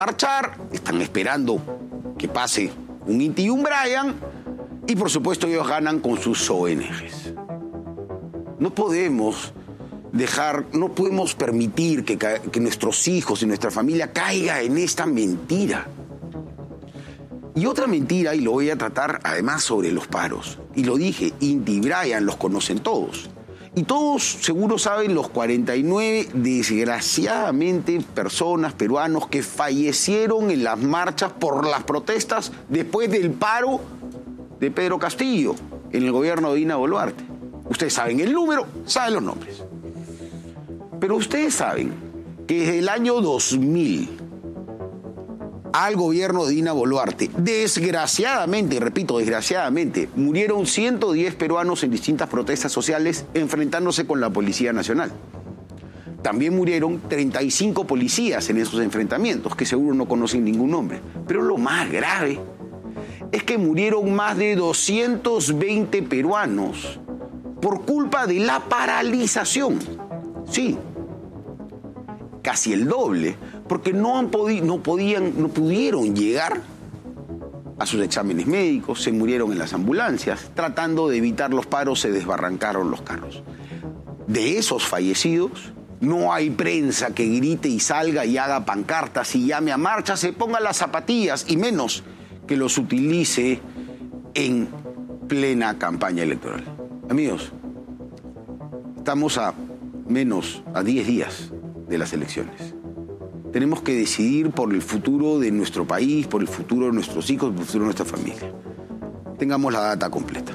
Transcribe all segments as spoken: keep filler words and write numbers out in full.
marchar, están esperando que pase un Inti y un Brian, y por supuesto ellos ganan con sus O N Ges. No podemos dejar, no podemos permitir que, que nuestros hijos y nuestra familia caiga en esta mentira. Y otra mentira, y lo voy a tratar además sobre los paros. Y lo dije, Inti y Brian los conocen todos. Y todos seguro saben los cuarenta y nueve, desgraciadamente, personas peruanos que fallecieron en las marchas por las protestas después del paro de Pedro Castillo en el gobierno de Dina Boluarte. Ustedes saben el número, saben los nombres. Pero ustedes saben que desde el año dos mil al gobierno de Dina Boluarte, desgraciadamente, y repito, desgraciadamente, murieron ciento diez peruanos en distintas protestas sociales enfrentándose con la Policía Nacional. También murieron treinta y cinco policías en esos enfrentamientos, que seguro no conocen ningún nombre. Pero lo más grave es que murieron más de doscientos veinte peruanos por culpa de la paralización. Sí, casi el doble, porque no, han podi- no, podían, no pudieron llegar a sus exámenes médicos, se murieron en las ambulancias, tratando de evitar los paros se desbarrancaron los carros. De esos fallecidos, no hay prensa que grite y salga y haga pancartas y llame a marcha, se ponga las zapatillas y menos que los utilice en plena campaña electoral. Amigos, estamos a menos, a diez días de las elecciones. Tenemos que decidir por el futuro de nuestro país, por el futuro de nuestros hijos, por el futuro de nuestra familia. Tengamos la data completa.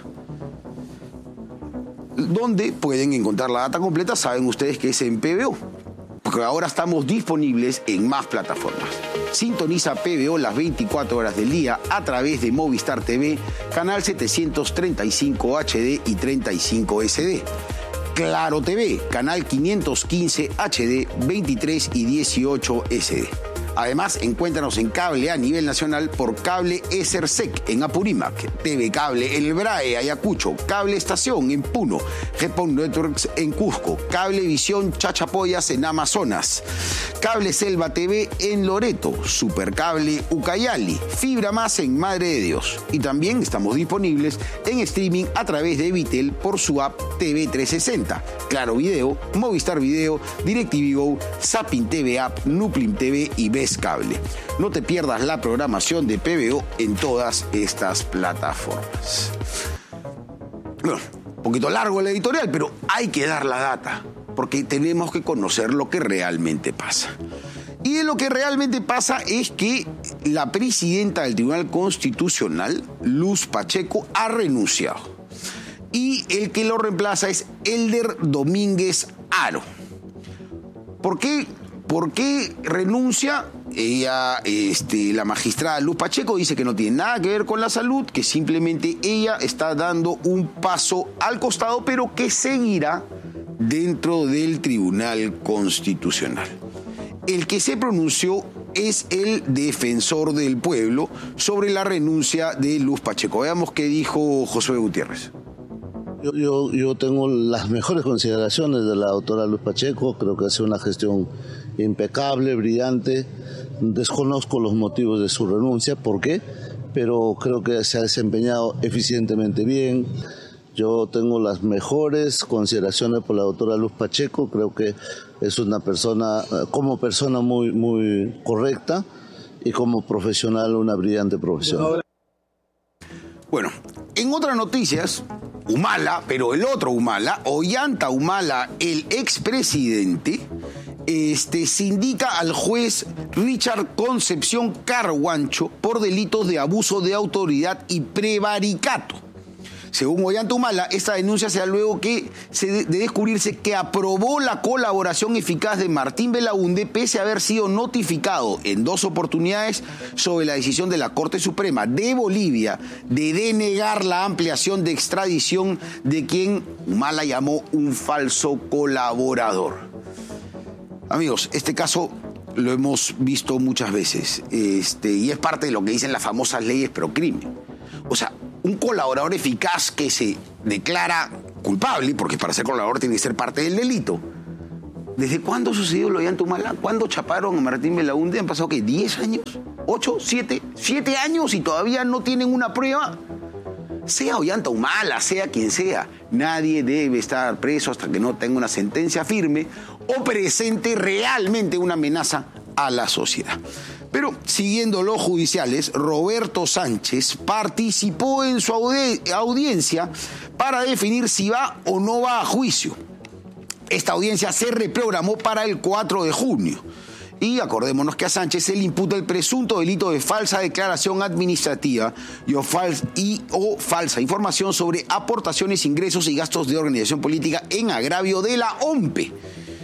¿Dónde pueden encontrar la data completa? Saben ustedes que es en P B O, porque ahora estamos disponibles en más plataformas. Sintoniza P B O las veinticuatro horas del día a través de Movistar T V, canal setecientos treinta y cinco H D y treinta y cinco S D. Claro T V, canal quinientos quince H D, veintitrés y dieciocho S D. Además, encuéntranos en cable a nivel nacional por Cable Esersec en Apurímac, T V Cable El Brae, Ayacucho, Cable Estación en Puno, Gepon Networks en Cusco, Cablevisión Chachapoyas en Amazonas, Cable Selva T V en Loreto, Supercable Ucayali, Fibra Más en Madre de Dios. Y también estamos disponibles en streaming a través de Vitel por su app T V trescientos sesenta, Claro Video, Movistar Video, DirecTV Go, Zapping T V App, Nuplim T V y Ves Cable. No te pierdas la programación de P B O en todas estas plataformas. Bueno, un poquito largo el editorial, pero hay que dar la data, porque tenemos que conocer lo que realmente pasa. Y de lo que realmente pasa es que la presidenta del Tribunal Constitucional, Luz Pacheco, ha renunciado. Y el que lo reemplaza es Elder Domínguez Haro. ¿Por qué? ¿Por qué renuncia? Ella, este, la magistrada Luz Pacheco, dice que no tiene nada que ver con la salud, que simplemente ella está dando un paso al costado, pero que seguirá dentro del Tribunal Constitucional. El que se pronunció es el defensor del pueblo sobre la renuncia de Luz Pacheco. Veamos qué dijo Josué Gutiérrez. Yo, yo, yo tengo las mejores consideraciones de la doctora Luz Pacheco, creo que hace una gestión impecable, brillante. Desconozco los motivos de su renuncia, ¿por qué? Pero creo que se ha desempeñado eficientemente bien. Yo tengo las mejores consideraciones por la doctora Luz Pacheco, creo que es una persona, como persona muy, muy correcta y como profesional una brillante profesional. Bueno, en otras noticias, Humala, pero el otro Humala, Ollanta Humala, el expresidente, este, se indica al juez Richard Concepción Carhuancho por delitos de abuso de autoridad y prevaricato. Según Ollanta Humala, esta denuncia se da luego que se de, de descubrirse que aprobó la colaboración eficaz de Martín Belaúnde pese a haber sido notificado en dos oportunidades sobre la decisión de la Corte Suprema de Bolivia de denegar la ampliación de extradición de quien Humala llamó un falso colaborador. Amigos, este caso lo hemos visto muchas veces, este, y es parte de lo que dicen las famosas leyes pro crimen. O sea, un colaborador eficaz que se declara culpable, porque para ser colaborador tiene que ser parte del delito, ¿Desde cuándo sucedió lo de Antumala? ¿Cuándo chaparon a Martín Belaúnde? ¿Han pasado qué? ¿diez años? ¿ocho? ¿siete? ¿siete años y todavía no tienen una prueba? Sea Ollanta Humala, sea quien sea, nadie debe estar preso hasta que no tenga una sentencia firme o presente realmente una amenaza a la sociedad. Pero siguiendo los judiciales, Roberto Sánchez participó en su audi- audiencia para definir si va o no va a juicio. Esta audiencia se reprogramó para el cuatro de junio. Y acordémonos que a Sánchez se le imputa el presunto delito de falsa declaración administrativa y o, fal y, o falsa información sobre aportaciones, ingresos y gastos de organización política en agravio de la O M P E.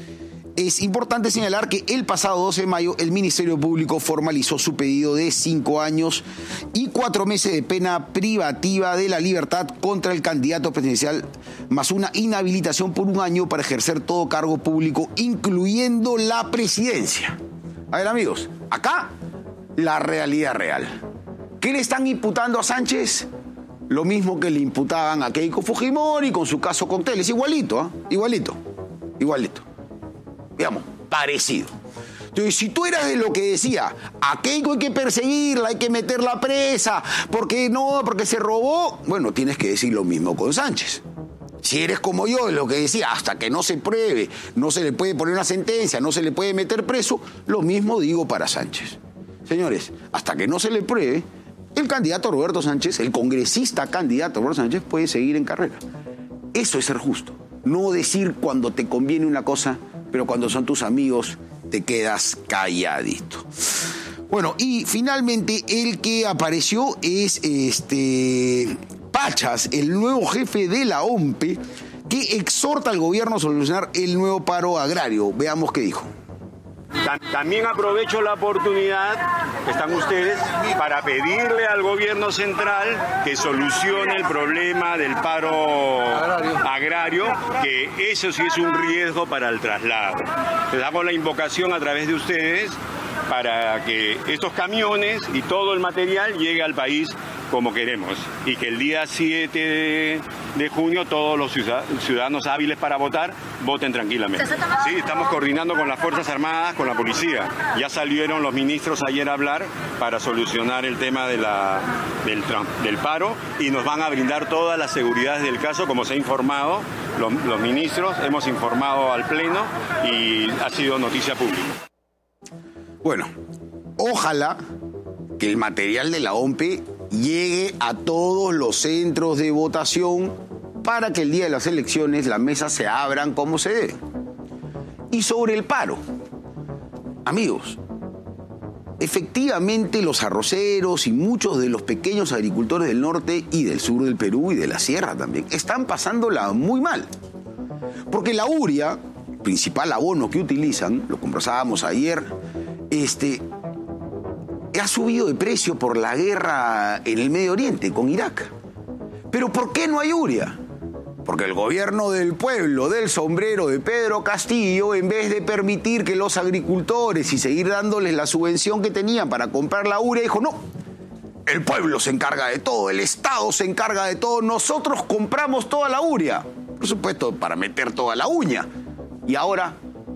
Es importante señalar que el pasado doce de mayo el Ministerio Público formalizó su pedido de cinco años y cuatro meses de pena privativa de la libertad contra el candidato presidencial, más una inhabilitación por un año para ejercer todo cargo público, incluyendo la presidencia. A ver, amigos, acá la realidad real. ¿Qué le están imputando a Sánchez? Lo mismo que le imputaban a Keiko Fujimori con su caso Cócteles. Igualito, ¿eh? Igualito, igualito. Digamos, parecido. Entonces, si tú eras de lo que decía, a Keiko hay que perseguirla, hay que meterla presa, porque no, porque se robó, bueno, tienes que decir lo mismo con Sánchez. Si eres como yo, de lo que decía, hasta que no se pruebe, no se le puede poner una sentencia, no se le puede meter preso, lo mismo digo para Sánchez. Señores, hasta que no se le pruebe, el candidato Roberto Sánchez, el congresista candidato Roberto Sánchez, puede seguir en carrera. Eso es ser justo. No decir cuando te conviene una cosa, pero cuando son tus amigos te quedas calladito. Bueno, y finalmente el que apareció es este Pachas, el nuevo jefe de la O M P E, que exhorta al gobierno a solucionar el nuevo paro agrario. Veamos qué dijo. También aprovecho la oportunidad, están ustedes, para pedirle al gobierno central que solucione el problema del paro agrario, que eso sí es un riesgo para el traslado. Les hago la invocación a través de ustedes para que estos camiones y todo el material llegue al país como queremos y que el día siete de junio todos los ciudadanos hábiles para votar voten tranquilamente. Sí, estamos coordinando con las Fuerzas Armadas, con la policía. Ya salieron los ministros ayer a hablar para solucionar el tema de la, del, del paro y nos van a brindar todas las seguridades del caso, como se ha informado los, los ministros, hemos informado al Pleno y ha sido noticia pública. Bueno, ojalá que el material de la O M P E llegue a todos los centros de votación para que el día de las elecciones las mesas se abran como se debe. Y sobre el paro, amigos, efectivamente los arroceros y muchos de los pequeños agricultores del norte y del sur del Perú y de la sierra también están pasándola muy mal. Porque la urea, principal abono que utilizan, lo conversábamos ayer, este, ha subido de precio por la guerra en el Medio Oriente con Irak. ¿Pero por qué no hay urea? Porque el gobierno del pueblo, del sombrero de Pedro Castillo, en vez de permitir que los agricultores y seguir dándoles la subvención que tenían para comprar la urea, dijo, no, el pueblo se encarga de todo, el Estado se encarga de todo, nosotros compramos toda la urea. Por supuesto, para meter toda la uña. Y ahora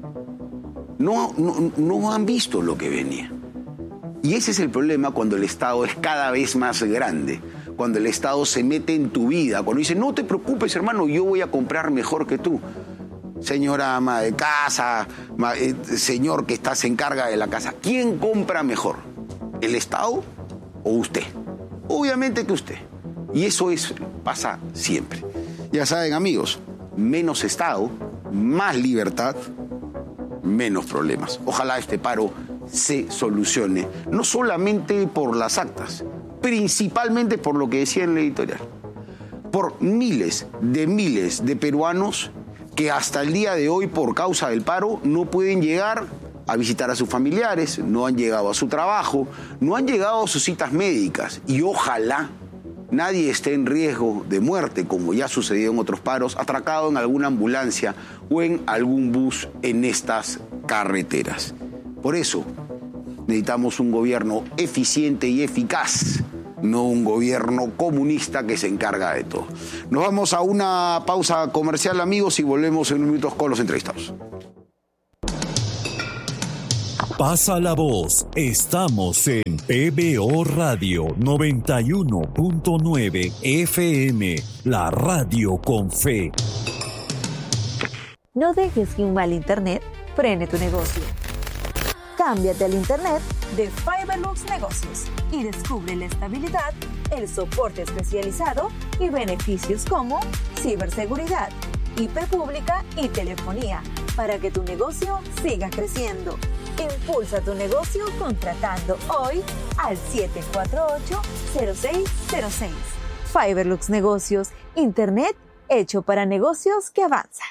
no, no, no han visto lo que venía. Y ese es el problema cuando el Estado es cada vez más grande, cuando el Estado se mete en tu vida, cuando dice, no te preocupes, hermano, yo voy a comprar mejor que tú. Señora ama de casa, eh, señor que está, se encarga de la casa, ¿quién compra mejor? ¿El Estado o usted? Obviamente que usted. Y eso es, pasa siempre. Ya saben, amigos, menos Estado, más libertad, menos problemas. Ojalá este paro se solucione, no solamente por las actas, principalmente por lo que decía en el editorial, por miles de miles de peruanos que hasta el día de hoy, por causa del paro, no pueden llegar a visitar a sus familiares, no han llegado a su trabajo, no han llegado a sus citas médicas y ojalá nadie esté en riesgo de muerte, como ya sucedió en otros paros, atracado en alguna ambulancia o en algún bus en estas carreteras. Por eso necesitamos un gobierno eficiente y eficaz, no un gobierno comunista que se encarga de todo. Nos vamos a una pausa comercial, amigos, y volvemos en unos minutos con los entrevistados. Pasa la voz. Estamos en P B O Radio noventa y uno punto nueve F M, la radio con fe. No dejes que un mal internet frene tu negocio. Cámbiate al internet de Fiberlux Negocios y descubre la estabilidad, el soporte especializado y beneficios como ciberseguridad, I P pública y telefonía para que tu negocio siga creciendo. Impulsa tu negocio contratando hoy al siete cuatro ocho, cero seis cero seis. Fiberlux Negocios, internet hecho para negocios que avanzan.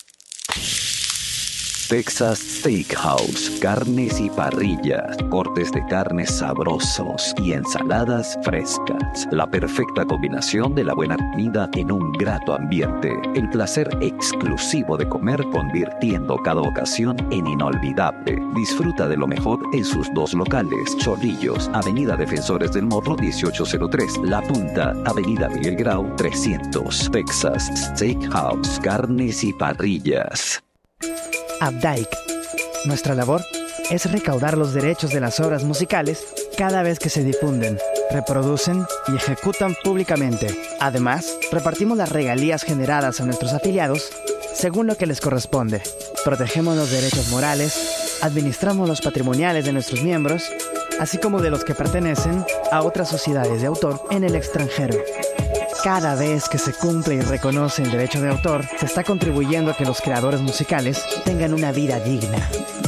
Texas Steakhouse, carnes y parrillas, cortes de carnes sabrosos y ensaladas frescas. La perfecta combinación de la buena comida en un grato ambiente. El placer exclusivo de comer convirtiendo cada ocasión en inolvidable. Disfruta de lo mejor en sus dos locales. Chorrillos, Avenida Defensores del Morro dieciocho cero tres. La Punta, Avenida Miguel Grau trescientos. Texas Steakhouse, carnes y parrillas. Updike. Nuestra labor es recaudar los derechos de las obras musicales cada vez que se difunden, reproducen y ejecutan públicamente. Además, repartimos las regalías generadas a nuestros afiliados según lo que les corresponde. Protegemos los derechos morales, administramos los patrimoniales de nuestros miembros, así como de los que pertenecen a otras sociedades de autor en el extranjero. Cada vez que se cumple y reconoce el derecho de autor, se está contribuyendo a que los creadores musicales tengan una vida digna.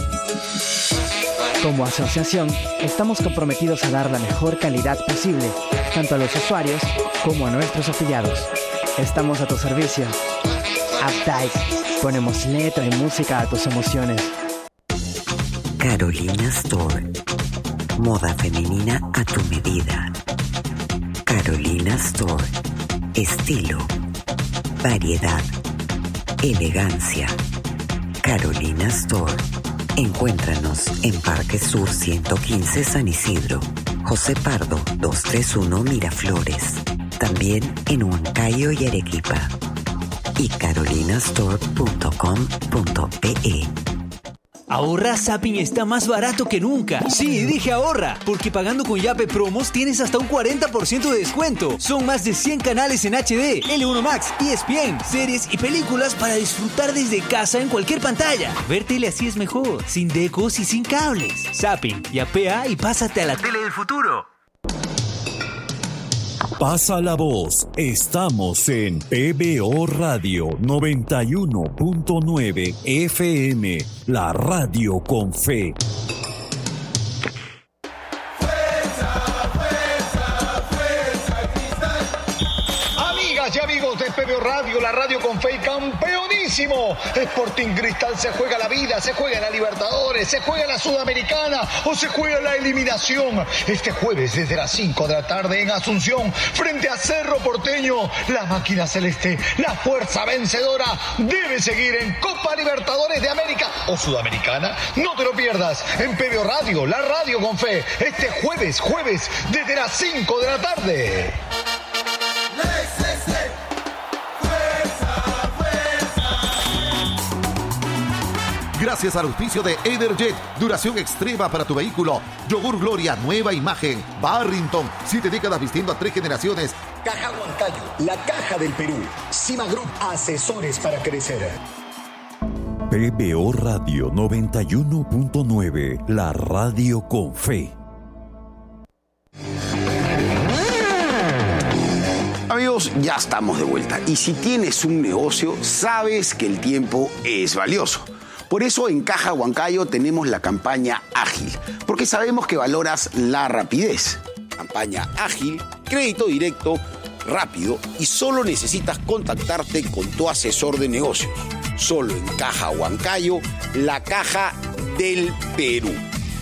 Como asociación, estamos comprometidos a dar la mejor calidad posible, tanto a los usuarios como a nuestros afiliados. Estamos a tu servicio. Updike. Ponemos letra y música a tus emociones. Carolina Store. Moda femenina a tu medida. Carolina Store. Estilo, variedad, elegancia. Carolina Store. Encuéntranos en Parque Sur ciento quince San Isidro, José Pardo doscientos treinta y uno Miraflores. También en Huancayo y Arequipa. Y carolinastore punto com punto pe. Ahorra Zapping está más barato que nunca. Sí, dije ahorra, porque pagando con Yape Promos tienes hasta un cuarenta por ciento de descuento. Son más de cien canales en H D, L uno Max, E S P N, series y películas para disfrutar desde casa en cualquier pantalla. Ver tele así es mejor, sin decos y sin cables. Zapping, yapea y pásate a la tele del futuro. Pasa la voz. Estamos en P B O Radio noventa y uno punto nueve F M, la radio con fe. Amigas y amigos de P B O Radio, la radio con fe, campeonísimo. Sporting Cristal se juega la vida, se juega la Libertadores, se juega la Sudamericana o se juega la eliminación. Este jueves desde las cinco de la tarde en Asunción, frente a Cerro Porteño, la máquina celeste, la fuerza vencedora, debe seguir en Copa Libertadores de América o Sudamericana. No te lo pierdas en P B O Radio, la radio con fe, este jueves, jueves desde las cinco de la tarde. Gracias al auspicio de Energet, duración extrema para tu vehículo. Yogur Gloria, nueva imagen. Barrington, siete décadas vistiendo a tres generaciones. Caja Huancayo, la caja del Perú. Cima Group, asesores para crecer. P B O Radio noventa y uno punto nueve, la radio con fe. Amigos, ya estamos de vuelta. Y si tienes un negocio, sabes que el tiempo es valioso. Por eso en Caja Huancayo tenemos la campaña Ágil, porque sabemos que valoras la rapidez. Campaña Ágil, crédito directo, rápido y solo necesitas contactarte con tu asesor de negocios. Solo en Caja Huancayo, la caja del Perú.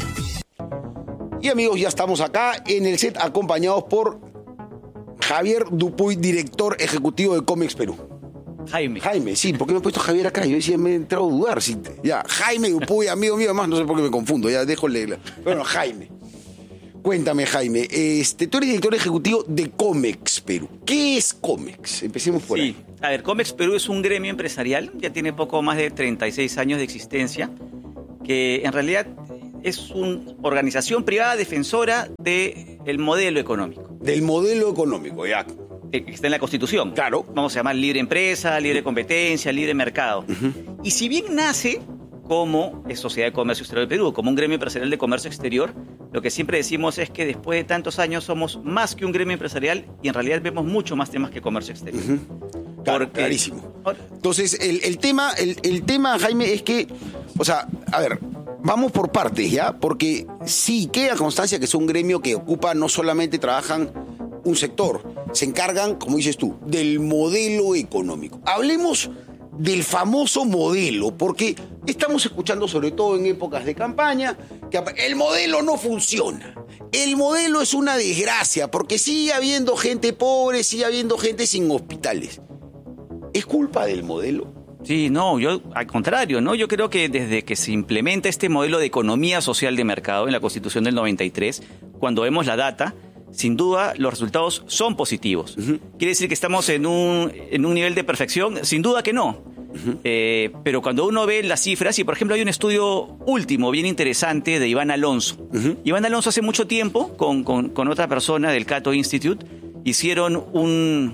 Y amigos, ya estamos acá en el set acompañados por Javier Dupuy, director ejecutivo de Comex Perú. Jaime. Jaime, sí, ¿por qué me he puesto Javier acá? Yo decía, me he entrado a dudar. Sí, ya, Jaime Dupuy, amigo mío, además, no sé por qué me confundo, ya dejo leerla. Bueno, Jaime. Cuéntame, Jaime, este, tú eres director ejecutivo de Comex Perú. ¿Qué es Comex? Empecemos por ahí. Sí, a ver, Comex Perú es un gremio empresarial, ya tiene poco más de treinta y seis años de existencia, que en realidad es una organización privada defensora del modelo económico. Del modelo económico, ya. Que está en la Constitución. Claro. Vamos a llamar libre empresa, libre competencia, libre mercado. Uh-huh. Y si bien nace como Sociedad de Comercio Exterior del Perú, como un gremio empresarial de comercio exterior, lo que siempre decimos es que después de tantos años somos más que un gremio empresarial y en realidad vemos mucho más temas que comercio exterior. Uh-huh. Claro, Porque, clarísimo. Entonces, el, el, tema, el, el tema, Jaime, es que, o sea, a ver, vamos por partes, ¿ya? Porque sí queda constancia que es un gremio que ocupa, no solamente trabajan un sector, se encargan, como dices tú, del modelo económico. Hablemos del famoso modelo, porque estamos escuchando, sobre todo en épocas de campaña, que el modelo no funciona. El modelo es una desgracia, porque sigue habiendo gente pobre, sigue habiendo gente sin hospitales. ¿Es culpa del modelo? Sí, no, yo al contrario, ¿no? Yo creo que desde que se implementa este modelo de economía social de mercado en la Constitución del noventa y tres, cuando vemos la data, sin duda los resultados son positivos. Uh-huh. ¿Quiere decir que estamos en un, en un nivel de perfección? Sin duda que no. Uh-huh. Eh, pero cuando uno ve las cifras, y por ejemplo hay un estudio último bien interesante de Iván Alonso. Uh-huh. Iván Alonso hace mucho tiempo, con, con, con otra persona del Cato Institute, hicieron un,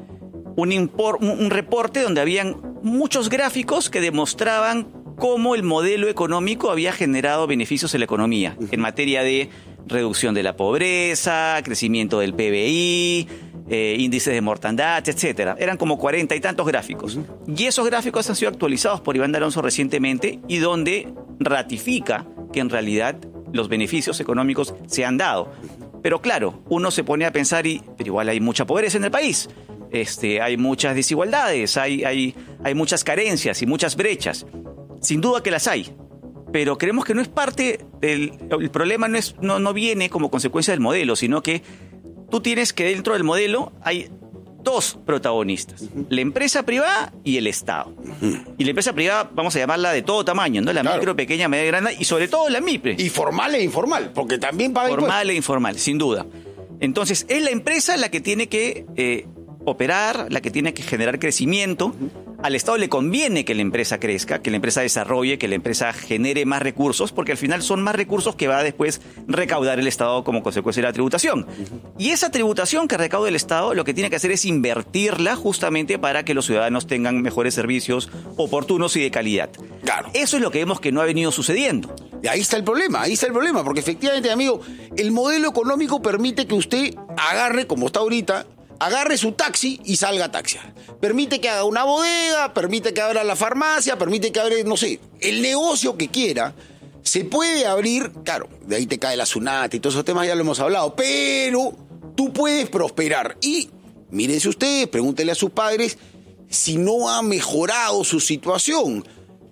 un, impor, un, un reporte donde habían muchos gráficos que demostraban cómo el modelo económico había generado beneficios en la economía, uh-huh. en materia de reducción de la pobreza, crecimiento del P B I, eh, índices de mortandad, etcétera. Eran como cuarenta y tantos gráficos. Uh-huh. Y esos gráficos han sido actualizados por Iván Alonso recientemente y donde ratifica que en realidad los beneficios económicos se han dado. Pero claro, uno se pone a pensar y pero igual hay mucha pobreza en el país. Este, hay muchas desigualdades, hay, hay, hay muchas carencias y muchas brechas. Sin duda que las hay. Pero creemos que no es parte del... El problema no, es, no, no viene como consecuencia del modelo, sino que tú tienes que dentro del modelo hay dos protagonistas. Uh-huh. La empresa privada y el Estado. Uh-huh. Y la empresa privada, vamos a llamarla de todo tamaño, ¿no? La claro. micro, pequeña, media, grande y sobre todo la MIPRE. Y formal e informal, porque también paga Formal impuestos. e informal, sin duda. Entonces, es la empresa la que tiene que eh, operar, la que tiene que generar crecimiento. Uh-huh. Al Estado le conviene que la empresa crezca, que la empresa desarrolle, que la empresa genere más recursos, porque al final son más recursos que va a después recaudar el Estado como consecuencia de la tributación. Uh-huh. Y esa tributación que recauda el Estado lo que tiene que hacer es invertirla justamente para que los ciudadanos tengan mejores servicios oportunos y de calidad. Claro. Eso es lo que vemos que no ha venido sucediendo. Y ahí está el problema, ahí está el problema, porque efectivamente, amigo, el modelo económico permite que usted agarre, como está ahorita, agarre su taxi y salga a taxiar. Permite que haga una bodega, permite que abra la farmacia, permite que abra, no sé, el negocio que quiera. Se puede abrir, claro, de ahí te cae la SUNAT y todos esos temas ya lo hemos hablado, pero tú puedes prosperar. Y mírense ustedes, pregúntenle a sus padres si no ha mejorado su situación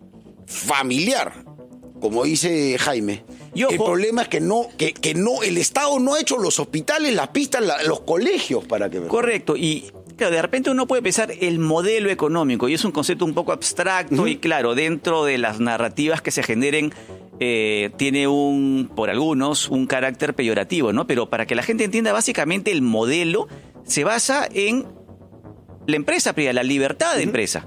familiar, como dice Jaime. Y ojo, el problema es que no, que, que no, el Estado no ha hecho los hospitales, las pistas, la, los colegios para que... Correcto, y claro, de repente uno puede pensar el modelo económico, y es un concepto un poco abstracto, uh-huh. y claro, dentro de las narrativas que se generen, eh, tiene un, por algunos, un carácter peyorativo, ¿no? Pero para que la gente entienda, básicamente el modelo se basa en la empresa privada, la libertad de uh-huh. empresa,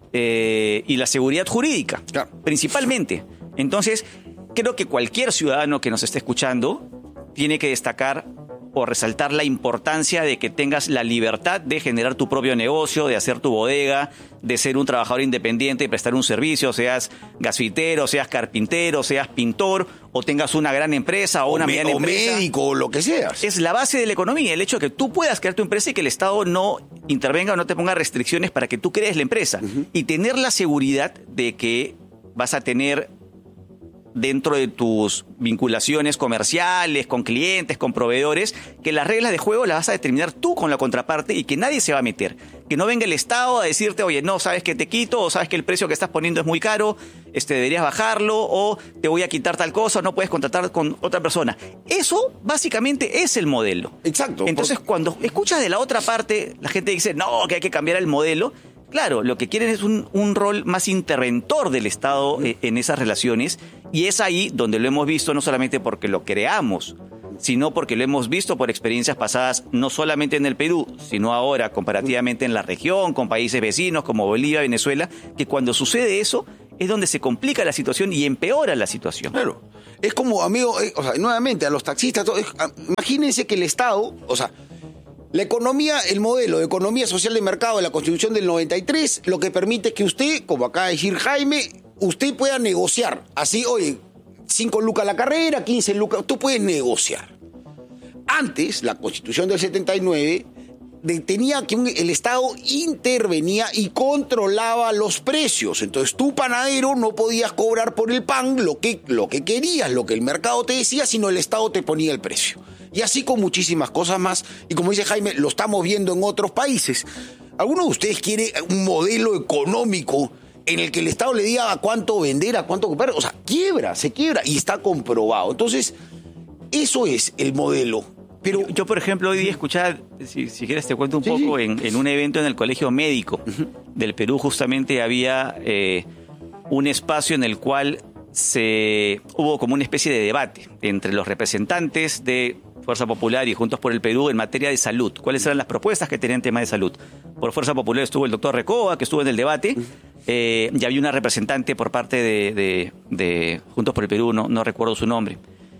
eh, y la seguridad jurídica, claro. principalmente. Entonces, creo que cualquier ciudadano que nos esté escuchando tiene que destacar o resaltar la importancia de que tengas la libertad de generar tu propio negocio, de hacer tu bodega, de ser un trabajador independiente, de prestar un servicio, seas gasfitero, seas carpintero, seas pintor, o tengas una gran empresa o, o una me, mediana o empresa. O médico, o lo que seas. Es la base de la economía, el hecho de que tú puedas crear tu empresa y que el Estado no intervenga o no te ponga restricciones para que tú crees la empresa. Uh-huh. Y tener la seguridad de que vas a tener dentro de tus vinculaciones comerciales, con clientes, con proveedores, que las reglas de juego las vas a determinar tú con la contraparte y que nadie se va a meter. Que no venga el Estado a decirte, oye, no, sabes que te quito, o sabes que el precio que estás poniendo es muy caro, este, deberías bajarlo, o te voy a quitar tal cosa, o no puedes contratar con otra persona. Eso básicamente es el modelo. Exacto. Entonces, porque... cuando escuchas de la otra parte, la gente dice, no, que hay que cambiar el modelo. Claro, lo que quieren es un, un rol más interventor del Estado eh, en esas relaciones, y es ahí donde lo hemos visto no solamente porque lo creamos, sino porque lo hemos visto por experiencias pasadas, no solamente en el Perú, sino ahora comparativamente en la región, con países vecinos como Bolivia, Venezuela, que cuando sucede eso es donde se complica la situación y empeora la situación. Claro. Es como, amigo, eh, o sea, nuevamente, a los taxistas, todo, es, a, imagínense que el Estado, o sea, la economía, el modelo de economía social de mercado de la Constitución del noventa y tres, lo que permite que usted, como acaba de decir Jaime, usted pueda negociar. Así, oye, cinco lucas la carrera, quince lucas, tú puedes negociar. Antes, la Constitución del setenta y nueve tenía que un, el Estado intervenía y controlaba los precios. Entonces, tú, panadero, no podías cobrar por el pan lo que, lo que querías, lo que el mercado te decía, sino el Estado te ponía el precio. Y así con muchísimas cosas más. Y como dice Jaime, lo estamos viendo en otros países. ¿Alguno de ustedes quiere un modelo económico en el que el Estado le diga a cuánto vender, a cuánto comprar? O sea, quiebra, se quiebra y está comprobado. Entonces, eso es el modelo. Pero yo, yo, por ejemplo, hoy día escuchaba, si, si quieres te cuento un sí, poco, sí. En, en un evento en el Colegio Médico uh-huh. del Perú, justamente había eh, un espacio en el cual se hubo como una especie de debate entre los representantes de Fuerza Popular y Juntos por el Perú en materia de salud. ¿Cuáles eran las propuestas que tenían en tema de salud? Por Fuerza Popular estuvo el doctor Recoba, que estuvo en el debate, eh, y había una representante por parte de, de, de Juntos por el Perú, no, no recuerdo su nombre.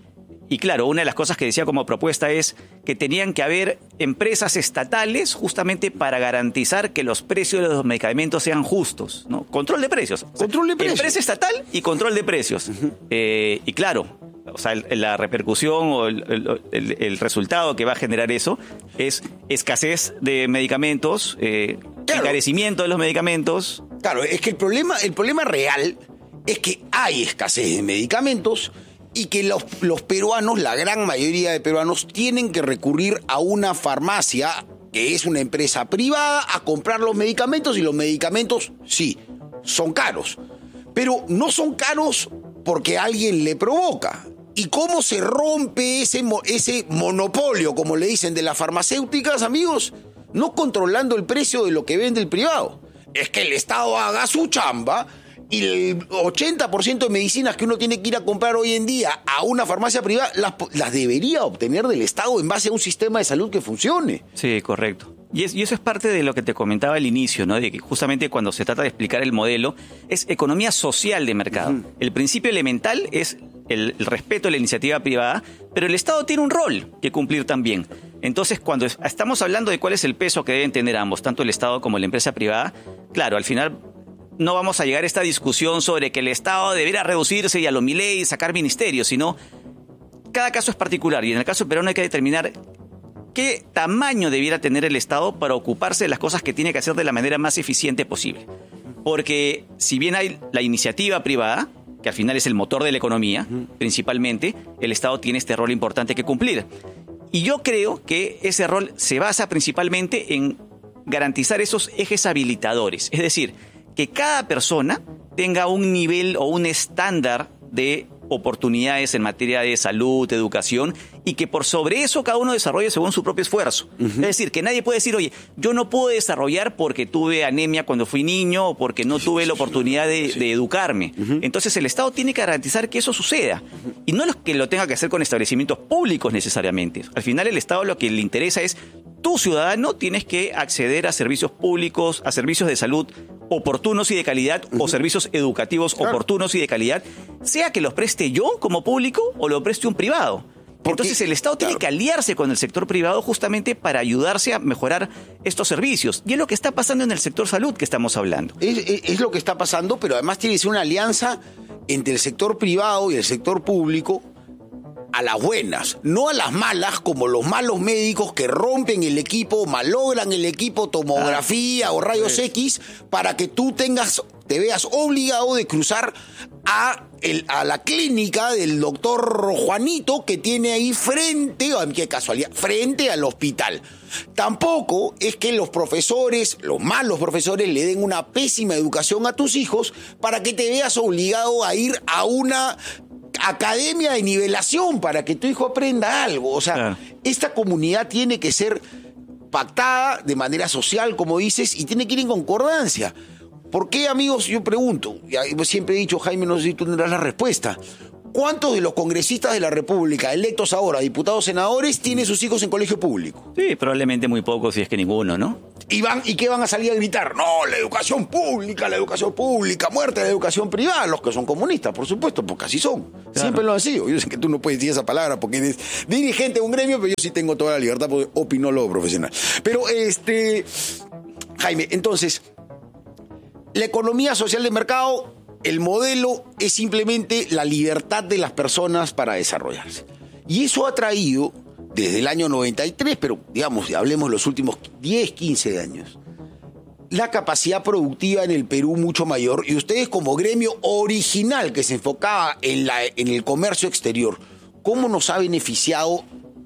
Y claro, una de las cosas que decía como propuesta es que tenían que haber empresas estatales justamente para garantizar que los precios de los medicamentos sean justos, ¿no? Control de precios. Control de precios. Empresa estatal y control de precios. Uh-huh. Eh, y claro, o sea, la repercusión o el, el, el, el resultado que va a generar eso es escasez de medicamentos, eh, claro. encarecimiento de los medicamentos. Claro, es que el problema, el problema real es que hay escasez de medicamentos y que los, los peruanos, la gran mayoría de peruanos, tienen que recurrir a una farmacia, que es una empresa privada, a comprar los medicamentos, y los medicamentos, sí, son caros. Pero no son caros porque alguien le provoca. ¿Y cómo se rompe ese, ese monopolio, como le dicen, de las farmacéuticas, amigos? No controlando el precio de lo que vende el privado. Es que el Estado haga su chamba y el ochenta por ciento de medicinas que uno tiene que ir a comprar hoy en día a una farmacia privada, las, las debería obtener del Estado en base a un sistema de salud que funcione. Sí, correcto. Y, es, y eso es parte de lo que te comentaba al inicio, ¿no? De que justamente cuando se trata de explicar el modelo, es economía social de mercado. Uh-huh. El principio elemental es el, el respeto a la iniciativa privada, pero el Estado tiene un rol que cumplir también. Entonces, cuando estamos hablando de cuál es el peso que deben tener ambos, tanto el Estado como la empresa privada, claro, al final no vamos a llegar a esta discusión sobre que el Estado debería reducirse y a lo Milei sacar ministerios, sino cada caso es particular, y en el caso peruano hay que determinar qué tamaño debiera tener el Estado para ocuparse de las cosas que tiene que hacer de la manera más eficiente posible. Porque si bien hay la iniciativa privada, que al final es el motor de la economía, uh-huh. principalmente, el Estado tiene este rol importante que cumplir. Y yo creo que ese rol se basa principalmente en garantizar esos ejes habilitadores, es decir, que cada persona tenga un nivel o un estándar de oportunidades en materia de salud, educación, y que por sobre eso cada uno desarrolle según su propio esfuerzo. Uh-huh. Es decir, que nadie puede decir, oye, yo no puedo desarrollar porque tuve anemia cuando fui niño o porque no tuve la oportunidad de, sí. de educarme. Uh-huh. Entonces el Estado tiene que garantizar que eso suceda. Uh-huh. Y no es que lo tenga que hacer con establecimientos públicos necesariamente. Al final el Estado lo que le interesa es, tú ciudadano tienes que acceder a servicios públicos, a servicios de salud oportunos y de calidad, uh-huh. o servicios educativos claro. oportunos y de calidad, sea que los preste yo como público o lo preste un privado. Porque, Entonces el Estado claro. tiene que aliarse con el sector privado justamente para ayudarse a mejorar estos servicios. Y es lo que está pasando en el sector salud que estamos hablando. Es, es, es lo que está pasando, pero además tiene que ser una alianza entre el sector privado y el sector público a las buenas, no a las malas, como los malos médicos que rompen el equipo, malogran el equipo, tomografía ah, o rayos sí. X, para que tú tengas, te veas obligado de cruzar a, el, a la clínica del doctor Juanito que tiene ahí frente, oh, qué casualidad, frente al hospital. Tampoco es que los profesores, los malos profesores, le den una pésima educación a tus hijos para que te veas obligado a ir a una academia de nivelación para que tu hijo aprenda algo. O sea, claro. esta comunidad tiene que ser pactada de manera social, como dices, y tiene que ir en concordancia. ¿Por qué, amigos? Yo pregunto, yo siempre he dicho, Jaime, no sé si tú tendrás la respuesta. ¿Cuántos de los congresistas de la República, electos ahora, diputados, senadores, tienen sus hijos en colegio público? Sí, probablemente muy pocos, si es que ninguno, ¿no? ¿Y, van, ¿Y qué van a salir a gritar? No, la educación pública, la educación pública, muerte de la educación privada. Los que son comunistas, por supuesto, porque así son. Claro. Siempre lo han sido. Yo sé que tú no puedes decir esa palabra porque eres dirigente de un gremio, pero yo sí tengo toda la libertad porque opinólogo profesional. Pero, este... Jaime, entonces, la economía social de mercado, el modelo es simplemente la libertad de las personas para desarrollarse. Y eso ha traído, desde el año noventa y tres, pero digamos, hablemos de los últimos diez, quince años, la capacidad productiva en el Perú mucho mayor, y ustedes como gremio original que se enfocaba en, la, en el comercio exterior, ¿cómo nos ha beneficiado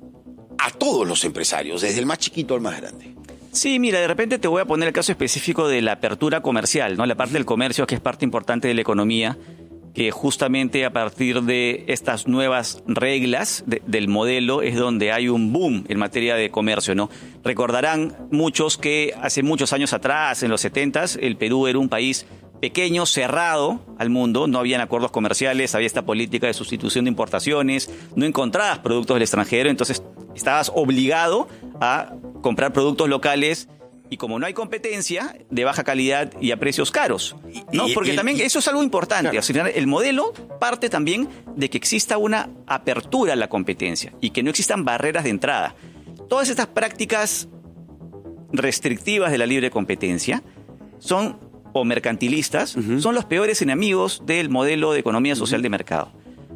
a todos los empresarios, desde el más chiquito al más grande? Sí, mira, de repente te voy a poner el caso específico de la apertura comercial, ¿no? La parte del comercio, que es parte importante de la economía, que justamente a partir de estas nuevas reglas de, del modelo es donde hay un boom en materia de comercio, ¿no? Recordarán muchos que hace muchos años atrás, en los setentas, el Perú era un país pequeño, cerrado al mundo, no habían acuerdos comerciales, había esta política de sustitución de importaciones, no encontrabas productos del extranjero, entonces estabas obligado a comprar productos locales y como no hay competencia, de baja calidad y a precios caros, ¿no? Porque y, también y, eso es algo importante. Claro. O sea, el modelo parte también de que exista una apertura a la competencia y que no existan barreras de entrada. Todas estas prácticas restrictivas de la libre competencia son, o mercantilistas, uh-huh. son los peores enemigos del modelo de economía social uh-huh. de mercado.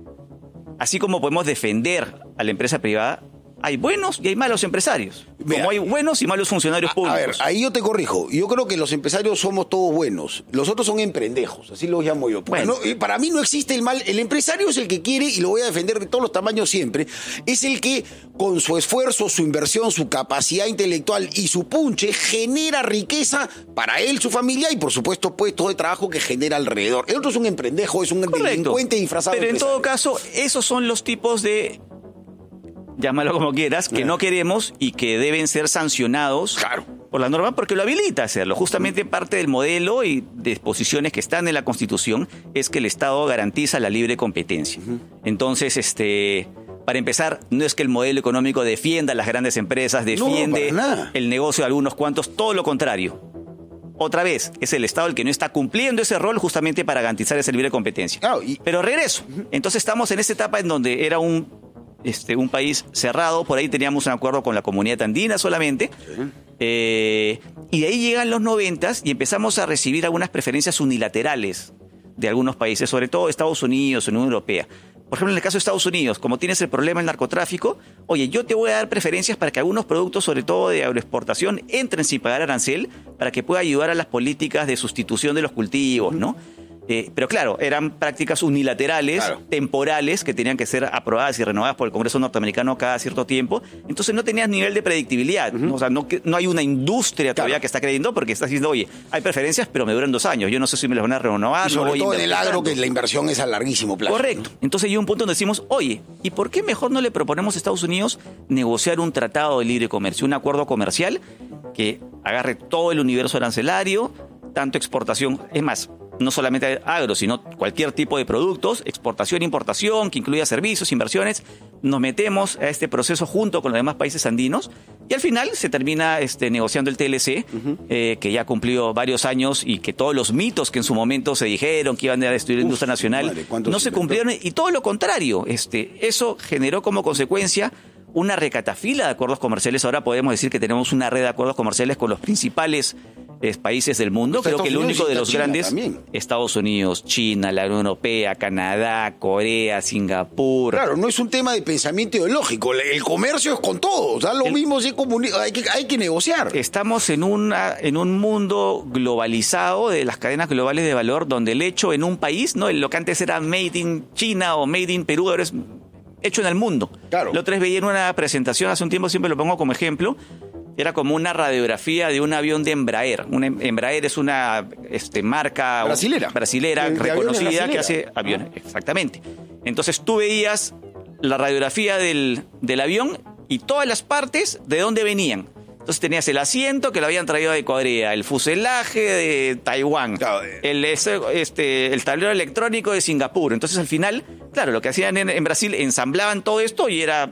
Así como podemos defender a la empresa privada, hay buenos y hay malos empresarios. Mira, como hay buenos y malos funcionarios públicos. A ver, ahí yo te corrijo. Yo creo que los empresarios somos todos buenos. Los otros son emprendejos, así los llamo yo. Bueno. No, para mí no existe el mal. El empresario es el que quiere, y lo voy a defender de todos los tamaños siempre, es el que con su esfuerzo, su inversión, su capacidad intelectual y su punche genera riqueza para él, su familia y por supuesto puestos de trabajo que genera alrededor. El otro es un emprendejo, es un Correcto. delincuente disfrazado. Pero en todo caso, esos son los tipos de... llámalo como quieras, que no queremos y que deben ser sancionados claro. por la norma porque lo habilita a hacerlo. Justamente parte del modelo y disposiciones que están en la Constitución es que el Estado garantiza la libre competencia. Uh-huh. Entonces, este, para empezar, no es que el modelo económico defienda a las grandes empresas, defiende no, el negocio de algunos cuantos, todo lo contrario. Otra vez, es el Estado el que no está cumpliendo ese rol justamente para garantizar esa libre competencia. Claro, y... Pero regreso. Entonces estamos en esta etapa en donde era un... Este, un país cerrado, por ahí teníamos un acuerdo con la comunidad andina solamente, sí. eh, y de ahí llegan los noventas y empezamos a recibir algunas preferencias unilaterales de algunos países, sobre todo Estados Unidos, Unión Europea. Por ejemplo, en el caso de Estados Unidos, como tienes el problema del narcotráfico, oye, yo te voy a dar preferencias para que algunos productos, sobre todo de agroexportación, entren sin pagar arancel, para que pueda ayudar a las políticas de sustitución de los cultivos, ¿no? Eh, pero claro, eran prácticas unilaterales, claro. temporales, que tenían que ser aprobadas y renovadas por el Congreso norteamericano cada cierto tiempo. Entonces no tenías nivel de predictibilidad. Uh-huh. ¿no? O sea, no, no hay una industria todavía claro. que está creyendo porque está diciendo, oye, hay preferencias, pero me duran dos años. Yo no sé si me las van a renovar. Y sobre no voy todo a en el agro, que la inversión es a larguísimo plazo. Correcto. ¿no? Entonces llega un punto donde decimos, oye, ¿y por qué mejor no le proponemos a Estados Unidos negociar un tratado de libre comercio, un acuerdo comercial que agarre todo el universo arancelario, tanto exportación, es más, no solamente agro, sino cualquier tipo de productos, exportación, importación, que incluya servicios, inversiones. Nos metemos a este proceso junto con los demás países andinos y al final se termina este, negociando el T L C, uh-huh. eh, que ya cumplió varios años y que todos los mitos que en su momento se dijeron que iban a destruir la industria nacional madre, no se cumplieron y todo lo contrario. Este, eso generó como consecuencia una recatafila de acuerdos comerciales. Ahora podemos decir que tenemos una red de acuerdos comerciales con los principales eh, países del mundo. Creo que el único de los China grandes, también. Estados Unidos, China, la Unión Europea, Canadá, Corea, Singapur. Claro, no es un tema de pensamiento ideológico. El comercio es con todo. O sea, lo el, mismo si comuni- hay, que, hay que negociar. Estamos en, una, en un mundo globalizado de las cadenas globales de valor, donde el hecho en un país, no, lo que antes era made in China o made in Perú, ahora es hecho en el mundo. Claro. La otra vez veía en una presentación hace un tiempo, siempre lo pongo como ejemplo, era como una radiografía de un avión de Embraer. Una Embraer es una este, marca brasilera, brasilera de, reconocida de que hace aviones. Ah. Exactamente. Entonces tú veías la radiografía del, del avión y todas las partes de dónde venían. Entonces tenías el asiento que lo habían traído de Corea, el fuselaje de Taiwán, claro. el, este, el tablero electrónico de Singapur. Entonces al final, claro, lo que hacían en, en Brasil, ensamblaban todo esto y era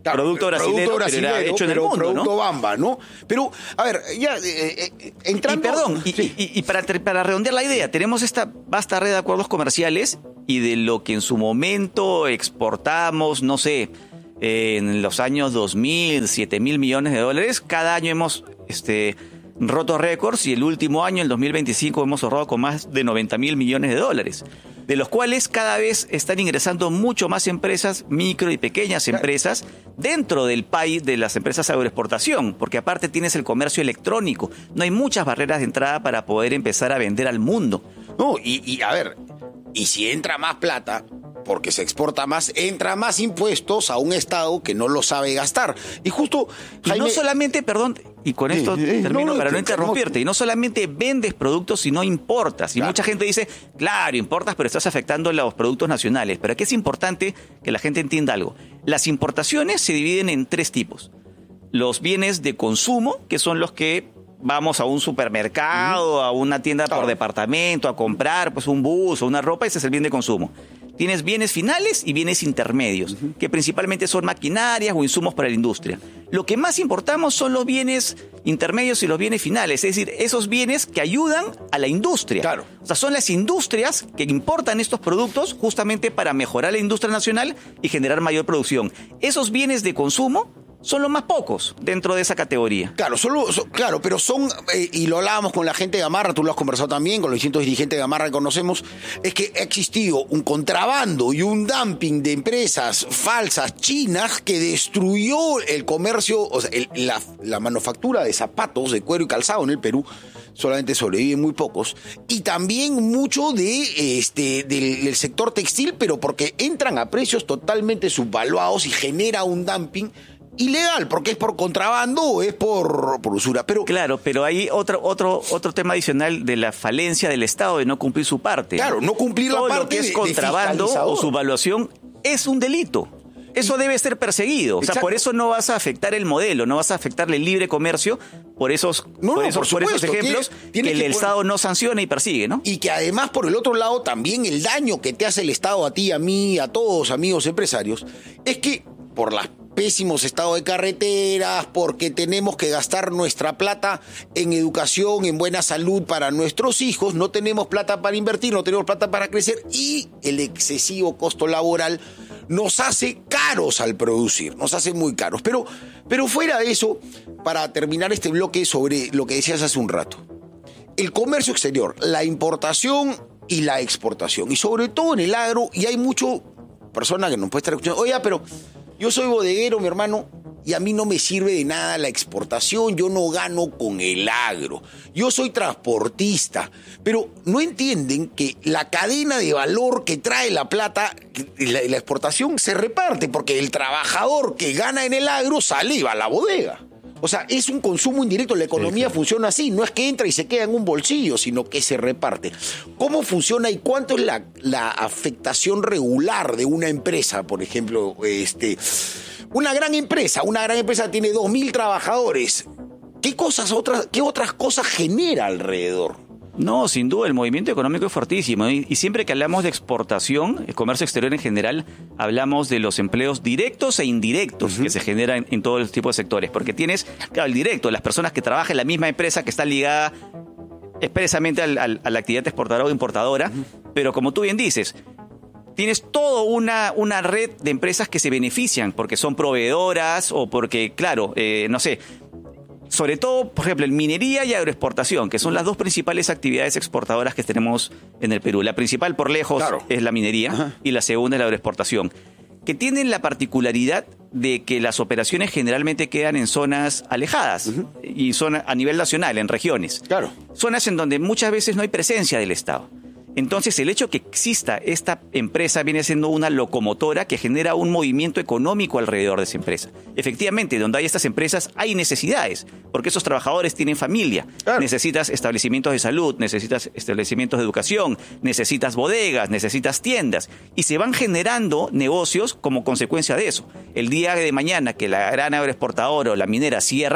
Claro, producto brasilero, producto pero era hecho en pero el mundo, producto ¿no? Bamba, ¿no? Pero, a ver, ya eh, eh, entrando... Y perdón, y, sí. y, y para, para redondear la idea, tenemos esta vasta red de acuerdos comerciales y de lo que en su momento exportamos, no sé, eh, en los años dos mil, siete mil millones de dólares, cada año hemos este, roto récords y el último año, el dos mil veinticinco, hemos ahorrado con más de noventa mil millones de dólares, de los cuales cada vez están ingresando mucho más empresas, micro y pequeñas empresas, dentro del país de las empresas de agroexportación, porque aparte tienes el comercio electrónico. No hay muchas barreras de entrada para poder empezar a vender al mundo. No, y, y a ver, y si entra más plata, porque se exporta más, entra más impuestos a un Estado que no lo sabe gastar. Y justo, Jaime... Y no solamente, perdón, y con esto Sí, sí, termino no, no, para no te- interrumpirte, y no solamente vendes productos, sino importas. Y Claro. mucha gente dice, claro, importas, pero estás afectando a los productos nacionales. Pero aquí es importante que la gente entienda algo. Las importaciones se dividen en tres tipos. Los bienes de consumo, que son los que vamos a un supermercado, a una tienda por departamento, a comprar pues un bus o una ropa, ese es el bien de consumo. Tienes bienes finales y bienes intermedios, que principalmente son maquinarias o insumos para la industria. Lo que más importamos son los bienes intermedios y los bienes finales, es decir, esos bienes que ayudan a la industria. Claro. O sea, son las industrias que importan estos productos justamente para mejorar la industria nacional y generar mayor producción. Esos bienes de consumo son los más pocos dentro de esa categoría. Claro, solo, so- claro, pero son, eh, y lo hablábamos con la gente de Gamarra, tú lo has conversado también, con los distintos dirigentes de Gamarra que conocemos, es que ha existido un contrabando y un dumping de empresas falsas chinas que destruyó el comercio, o sea, el- la, la manufactura de zapatos, de cuero y calzado en el Perú. Solamente sobreviven muy pocos. Y también mucho de este del, del sector textil, pero porque entran a precios totalmente subvaluados y genera un dumping ilegal, porque es por contrabando o es por, por usura. Pero Claro, pero hay otro, otro, otro tema adicional de la falencia del Estado de no cumplir su parte. Claro, no cumplir la Todo parte lo que de- es de contrabando fiscalizador. o subvaluación es un delito. Eso debe ser perseguido. O sea, Exacto. por eso no vas a afectar el modelo, no vas a afectar el libre comercio por esos, No, por no, esos, por por esos supuesto, ejemplos tiene- que tiene el que poner- Estado no sanciona y persigue, ¿no? Y que además, por el otro lado, también el daño que te hace el Estado a ti, a mí, a todos, amigos empresarios, es que por los pésimos estados de carreteras, porque tenemos que gastar nuestra plata en educación, en buena salud para nuestros hijos, no tenemos plata para invertir, no tenemos plata para crecer y el excesivo costo laboral nos hace caros al producir, nos hace muy caros. Pero, pero fuera de eso, para terminar este bloque sobre lo que decías hace un rato, el comercio exterior, la importación y la exportación, y sobre todo en el agro, y hay mucho persona que nos puede estar escuchando, oye, pero yo soy bodeguero, mi hermano, y a mí no me sirve de nada la exportación, yo no gano con el agro, yo soy transportista, pero no entienden que la cadena de valor que trae la plata, la, la exportación se reparte, porque el trabajador que gana en el agro sale y va a la bodega. O sea, es un consumo indirecto, la economía funciona así, no es que entra y se queda en un bolsillo, sino que se reparte. ¿Cómo funciona y cuánto es la, la afectación regular de una empresa? Por ejemplo, este, una gran empresa, una gran empresa tiene dos mil trabajadores. ¿Qué cosas otras, qué otras cosas genera alrededor? No, sin duda, el movimiento económico es fortísimo. Y, y siempre que hablamos de exportación, el comercio exterior en general, hablamos de los empleos directos e indirectos uh-huh. que se generan en todo el tipo de sectores. Porque tienes, claro, el directo, las personas que trabajan en la misma empresa que está ligada expresamente al, al, a la actividad exportadora o importadora. Uh-huh. Pero como tú bien dices, tienes toda una, una red de empresas que se benefician porque son proveedoras o porque, claro, eh, no sé... Sobre todo, por ejemplo, en minería y agroexportación, que son las dos principales actividades exportadoras que tenemos en el Perú. La principal, por lejos, claro. es la minería. Ajá. Y la segunda es la agroexportación, que tienen la particularidad de que las operaciones generalmente quedan en zonas alejadas uh-huh. y son a nivel nacional, en regiones. Claro. Zonas en donde muchas veces no hay presencia del Estado. Entonces, el hecho que exista esta empresa viene siendo una locomotora que genera un movimiento económico alrededor de esa empresa. Efectivamente, donde hay estas empresas hay necesidades, porque esos trabajadores tienen familia. Claro. Necesitas establecimientos de salud, necesitas establecimientos de educación, necesitas bodegas, necesitas tiendas. Y se van generando negocios como consecuencia de eso. El día de mañana que la gran agroexportadora o la minera cierran,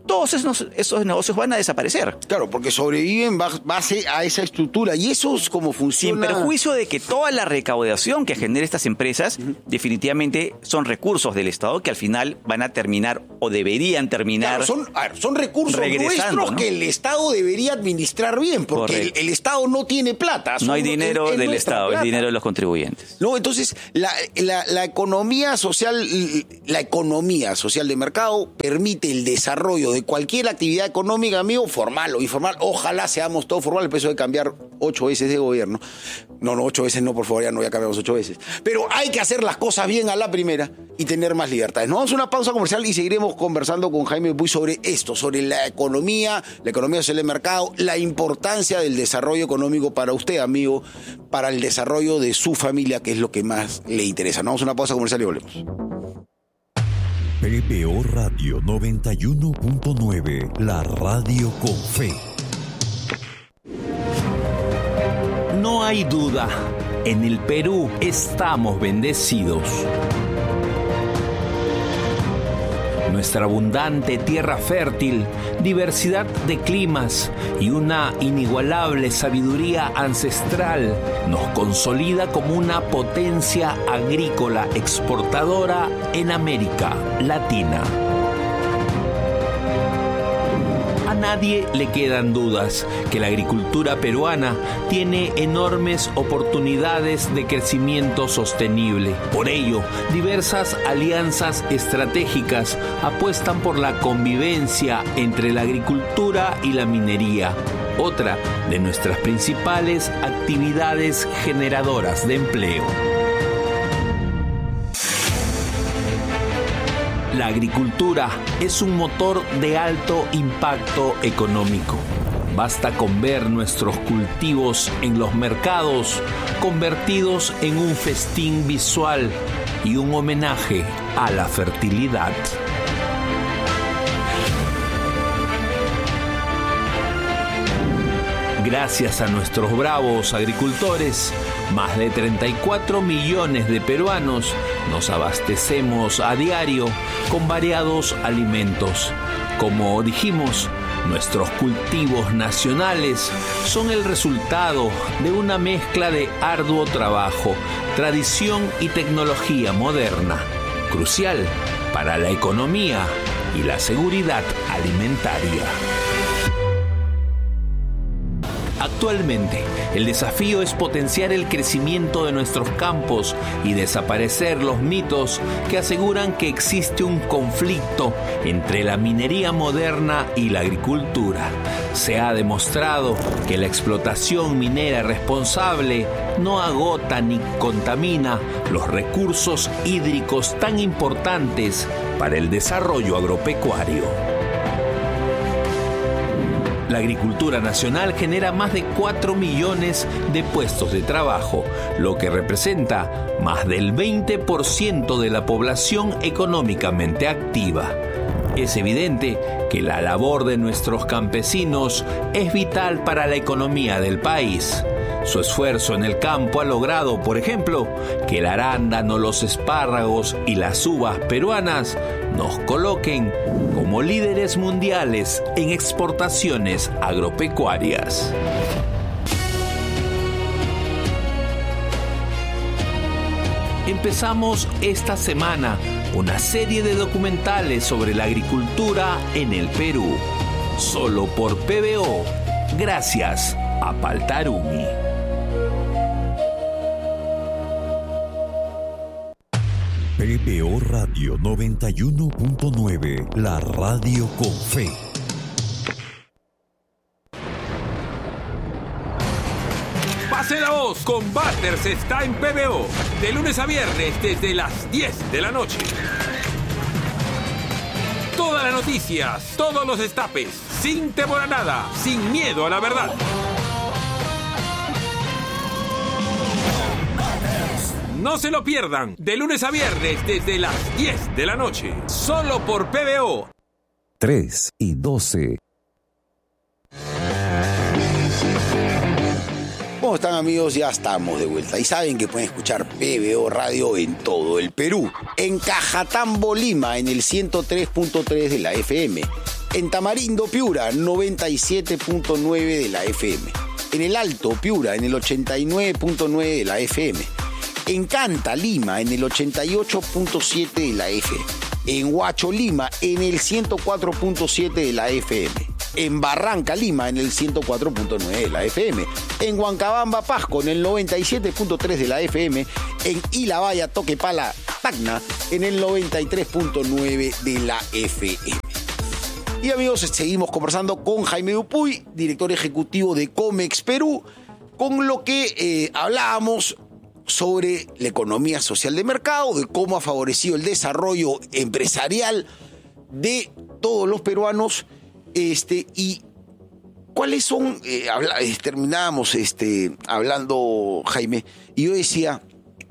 todos esos, esos negocios van a desaparecer. Claro, porque sobreviven base a esa estructura. Y eso es como funciona. Sin perjuicio de que toda la recaudación que genera estas empresas uh-huh. definitivamente son recursos del Estado que al final van a terminar o deberían terminar. Claro, son, a ver, son recursos nuestros, ¿no?, que el Estado debería administrar bien, porque el, el Estado no tiene plata. No hay dinero del Estado, plata. Es dinero de los contribuyentes. No, entonces la, la, la economía social, la economía social de mercado permite el desarrollo de cualquier actividad económica, amigo, formal o informal. Ojalá seamos todos formales, el peso de cambiar ocho veces de gobierno. No, no, ocho veces no, por favor, ya no, ya cambiamos ocho veces. Pero hay que hacer las cosas bien a la primera y tener más libertades. Nos vamos a una pausa comercial y seguiremos conversando con Jaime Puy sobre esto, sobre la economía, la economía social de mercado, la importancia del desarrollo económico para usted, amigo, para el desarrollo de su familia, que es lo que más le interesa. Nos vamos a una pausa comercial y volvemos. P B O Radio noventa y uno punto nueve, la radio con fe. No hay duda, en el Perú estamos bendecidos. Nuestra abundante tierra fértil, diversidad de climas y una inigualable sabiduría ancestral nos consolida como una potencia agrícola exportadora en América Latina. A nadie le quedan dudas que la agricultura peruana tiene enormes oportunidades de crecimiento sostenible. Por ello, diversas alianzas estratégicas apuestan por la convivencia entre la agricultura y la minería, otra de nuestras principales actividades generadoras de empleo. La agricultura es un motor de alto impacto económico. Basta con ver nuestros cultivos en los mercados convertidos en un festín visual y un homenaje a la fertilidad. Gracias a nuestros bravos agricultores, más de treinta y cuatro millones de peruanos nos abastecemos a diario con variados alimentos. Como dijimos, nuestros cultivos nacionales son el resultado de una mezcla de arduo trabajo, tradición y tecnología moderna, crucial para la economía y la seguridad alimentaria. Actualmente, el desafío es potenciar el crecimiento de nuestros campos y desaparecer los mitos que aseguran que existe un conflicto entre la minería moderna y la agricultura. Se ha demostrado que la explotación minera responsable no agota ni contamina los recursos hídricos tan importantes para el desarrollo agropecuario. La agricultura nacional genera más de cuatro millones de puestos de trabajo, lo que representa más del veinte por ciento de la población económicamente activa. Es evidente que la labor de nuestros campesinos es vital para la economía del país. Su esfuerzo en el campo ha logrado, por ejemplo, que el arándano, los espárragos y las uvas peruanas nos coloquen como líderes mundiales en exportaciones agropecuarias. Empezamos esta semana una serie de documentales sobre la agricultura en el Perú, solo por P B O, gracias a Paltarumi. P B O Radio noventa y uno punto nueve, la radio con fe. Pase la voz, Combaters está en P B O, de lunes a viernes desde las diez de la noche. Todas las noticias, todos los destapes, sin temor a nada, sin miedo a la verdad. No se lo pierdan, de lunes a viernes desde las diez de la noche, solo por P B O. tres y doce. ¿Cómo están, amigos? Ya estamos de vuelta y saben que pueden escuchar P B O Radio en todo el Perú. En Cajatambo, Lima, en el ciento tres punto tres de la F M. En Tamarindo, Piura, noventa y siete punto nueve de la F M. En el Alto, Piura, en el ochenta y nueve punto nueve de la F M. En Canta, Lima, en el ochenta y ocho punto siete de la F M. En Huacho, Lima, en el ciento cuatro punto siete de la F M. En Barranca, Lima, en el ciento cuatro punto nueve de la F M. En Huancabamba, Pasco, en el noventa y siete punto tres de la F M. En Ilabaya, Toquepala, Tacna, en el noventa y tres punto nueve de la F M. Y amigos, seguimos conversando con Jaime Dupuy, director ejecutivo de Comex Perú, con lo que eh, hablábamos sobre la economía social de mercado, de cómo ha favorecido el desarrollo empresarial de todos los peruanos, este, y cuáles son, eh, habla, eh, terminábamos este, hablando, Jaime, y yo decía,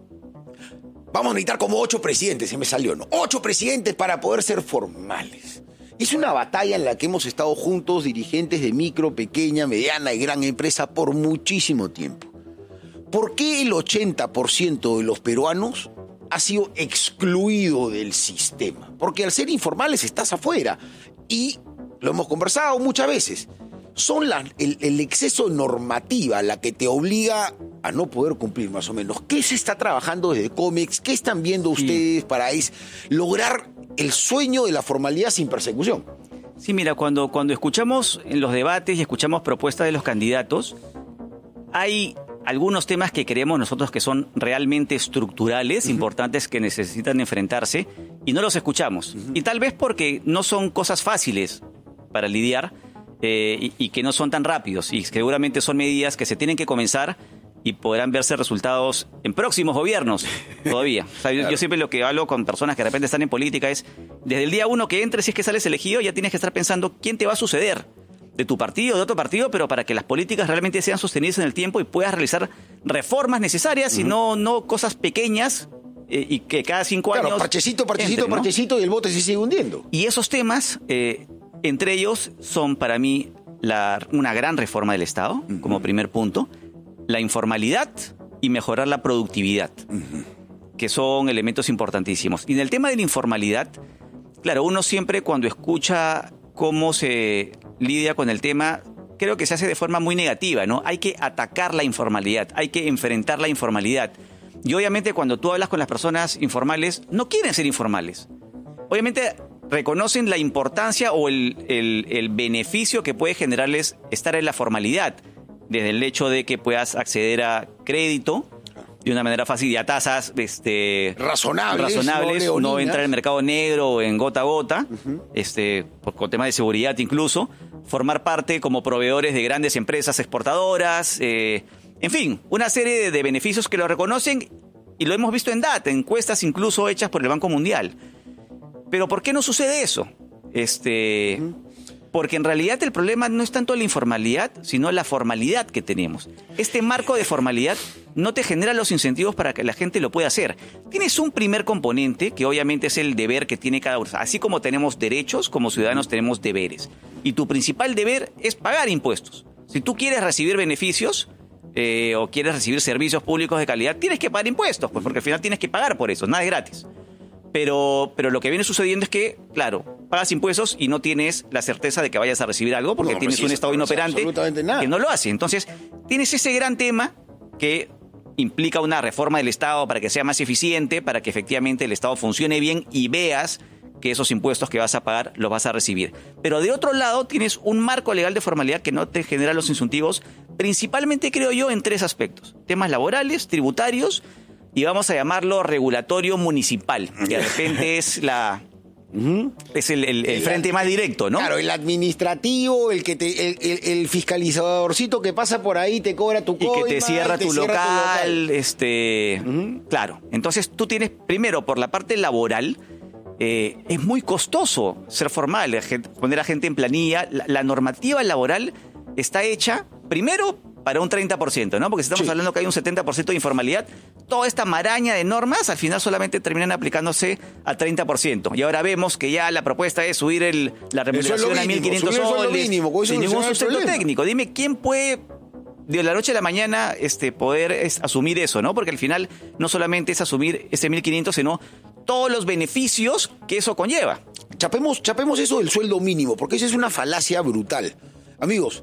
vamos a necesitar como ocho presidentes, se me salió, ¿no? Ocho presidentes para poder ser formales. Es una batalla en la que hemos estado juntos, dirigentes de micro, pequeña, mediana y gran empresa por muchísimo tiempo. ¿Por qué el ochenta por ciento de los peruanos ha sido excluido del sistema? Porque al ser informales estás afuera. Y lo hemos conversado muchas veces. Son la, el, el exceso de normativa la que te obliga a no poder cumplir más o menos. ¿Qué se está trabajando desde Comex? ¿Qué están viendo ustedes sí. para es, lograr el sueño de la formalidad sin persecución? Sí, mira, cuando, cuando escuchamos en los debates y escuchamos propuestas de los candidatos, hay algunos temas que creemos nosotros que son realmente estructurales, uh-huh. importantes, que necesitan enfrentarse, y no los escuchamos. Uh-huh. Y tal vez porque no son cosas fáciles para lidiar eh, y, y que no son tan rápidos, y seguramente son medidas que se tienen que comenzar y podrán verse resultados en próximos gobiernos todavía. O sea, yo, claro. yo siempre lo que hablo con personas que de repente están en política es, desde el día uno que entres, si es que sales elegido, ya tienes que estar pensando quién te va a suceder, de tu partido, de otro partido, pero para que las políticas realmente sean sostenidas en el tiempo y puedas realizar reformas necesarias uh-huh. y no, no cosas pequeñas eh, y que cada cinco claro, años... parchecito, parchecito, entren, ¿no? parchecito y el bote se sigue hundiendo. Y esos temas, eh, entre ellos, son para mí la, una gran reforma del Estado, uh-huh. como primer punto, la informalidad y mejorar la productividad, uh-huh. que son elementos importantísimos. Y en el tema de la informalidad, claro, uno siempre cuando escucha cómo se lidia con el tema, creo que se hace de forma muy negativa, ¿no? Hay que atacar la informalidad, hay que enfrentar la informalidad. Y obviamente cuando tú hablas con las personas informales, no quieren ser informales. Obviamente reconocen la importancia o el, el, el beneficio que puede generarles estar en la formalidad, desde el hecho de que puedas acceder a crédito de una manera fácil y a tasas este, razonables, razonables no, no entrar en el mercado negro o en gota a gota, uh-huh. este, por, con temas de seguridad incluso, formar parte como proveedores de grandes empresas exportadoras, eh, en fin, una serie de, de beneficios que lo reconocen y lo hemos visto en data, encuestas incluso hechas por el Banco Mundial. Pero ¿por qué no sucede eso? Este... Uh-huh. Porque en realidad el problema no es tanto la informalidad, sino la formalidad que tenemos. Este marco de formalidad no te genera los incentivos para que la gente lo pueda hacer. Tienes un primer componente, que obviamente es el deber que tiene cada uno. Así como tenemos derechos, como ciudadanos tenemos deberes. Y tu principal deber es pagar impuestos. Si tú quieres recibir beneficios eh, o quieres recibir servicios públicos de calidad, tienes que pagar impuestos, pues porque al final tienes que pagar por eso, nada es gratis. Pero, pero lo que viene sucediendo es que, claro, pagas impuestos y no tienes la certeza de que vayas a recibir algo porque no, tienes un Estado inoperante que no lo hace. Entonces, tienes ese gran tema que implica una reforma del Estado para que sea más eficiente, para que efectivamente el Estado funcione bien y veas que esos impuestos que vas a pagar los vas a recibir. Pero de otro lado, tienes un marco legal de formalidad que no te genera los incentivos, principalmente, creo yo, en tres aspectos. Temas laborales, tributarios, y vamos a llamarlo regulatorio municipal, que de repente es la uh-huh. es el, el, el frente más directo, ¿no? Claro, el administrativo, el que te, el, el, el fiscalizadorcito que pasa por ahí te cobra tu coima, y que te cierra, te tu, cierra local, tu local, este, uh-huh. claro. Entonces tú tienes, primero, por la parte laboral, eh, es muy costoso ser formal, poner a gente en planilla. La, la normativa laboral está hecha, primero, para un treinta por ciento, ¿no? Porque si estamos sí. hablando que hay un setenta por ciento de informalidad, toda esta maraña de normas al final solamente terminan aplicándose al treinta por ciento. Y ahora vemos que ya la propuesta es subir el, la remuneración a mil quinientos soles mínimo, sin ningún sustento técnico. Dime, ¿quién puede de la noche a la mañana este, poder es, asumir eso, ¿no? Porque al final no solamente es asumir ese mil quinientos, sino todos los beneficios que eso conlleva. Chapemos, chapemos eso del sueldo mínimo, porque esa es una falacia brutal. Amigos,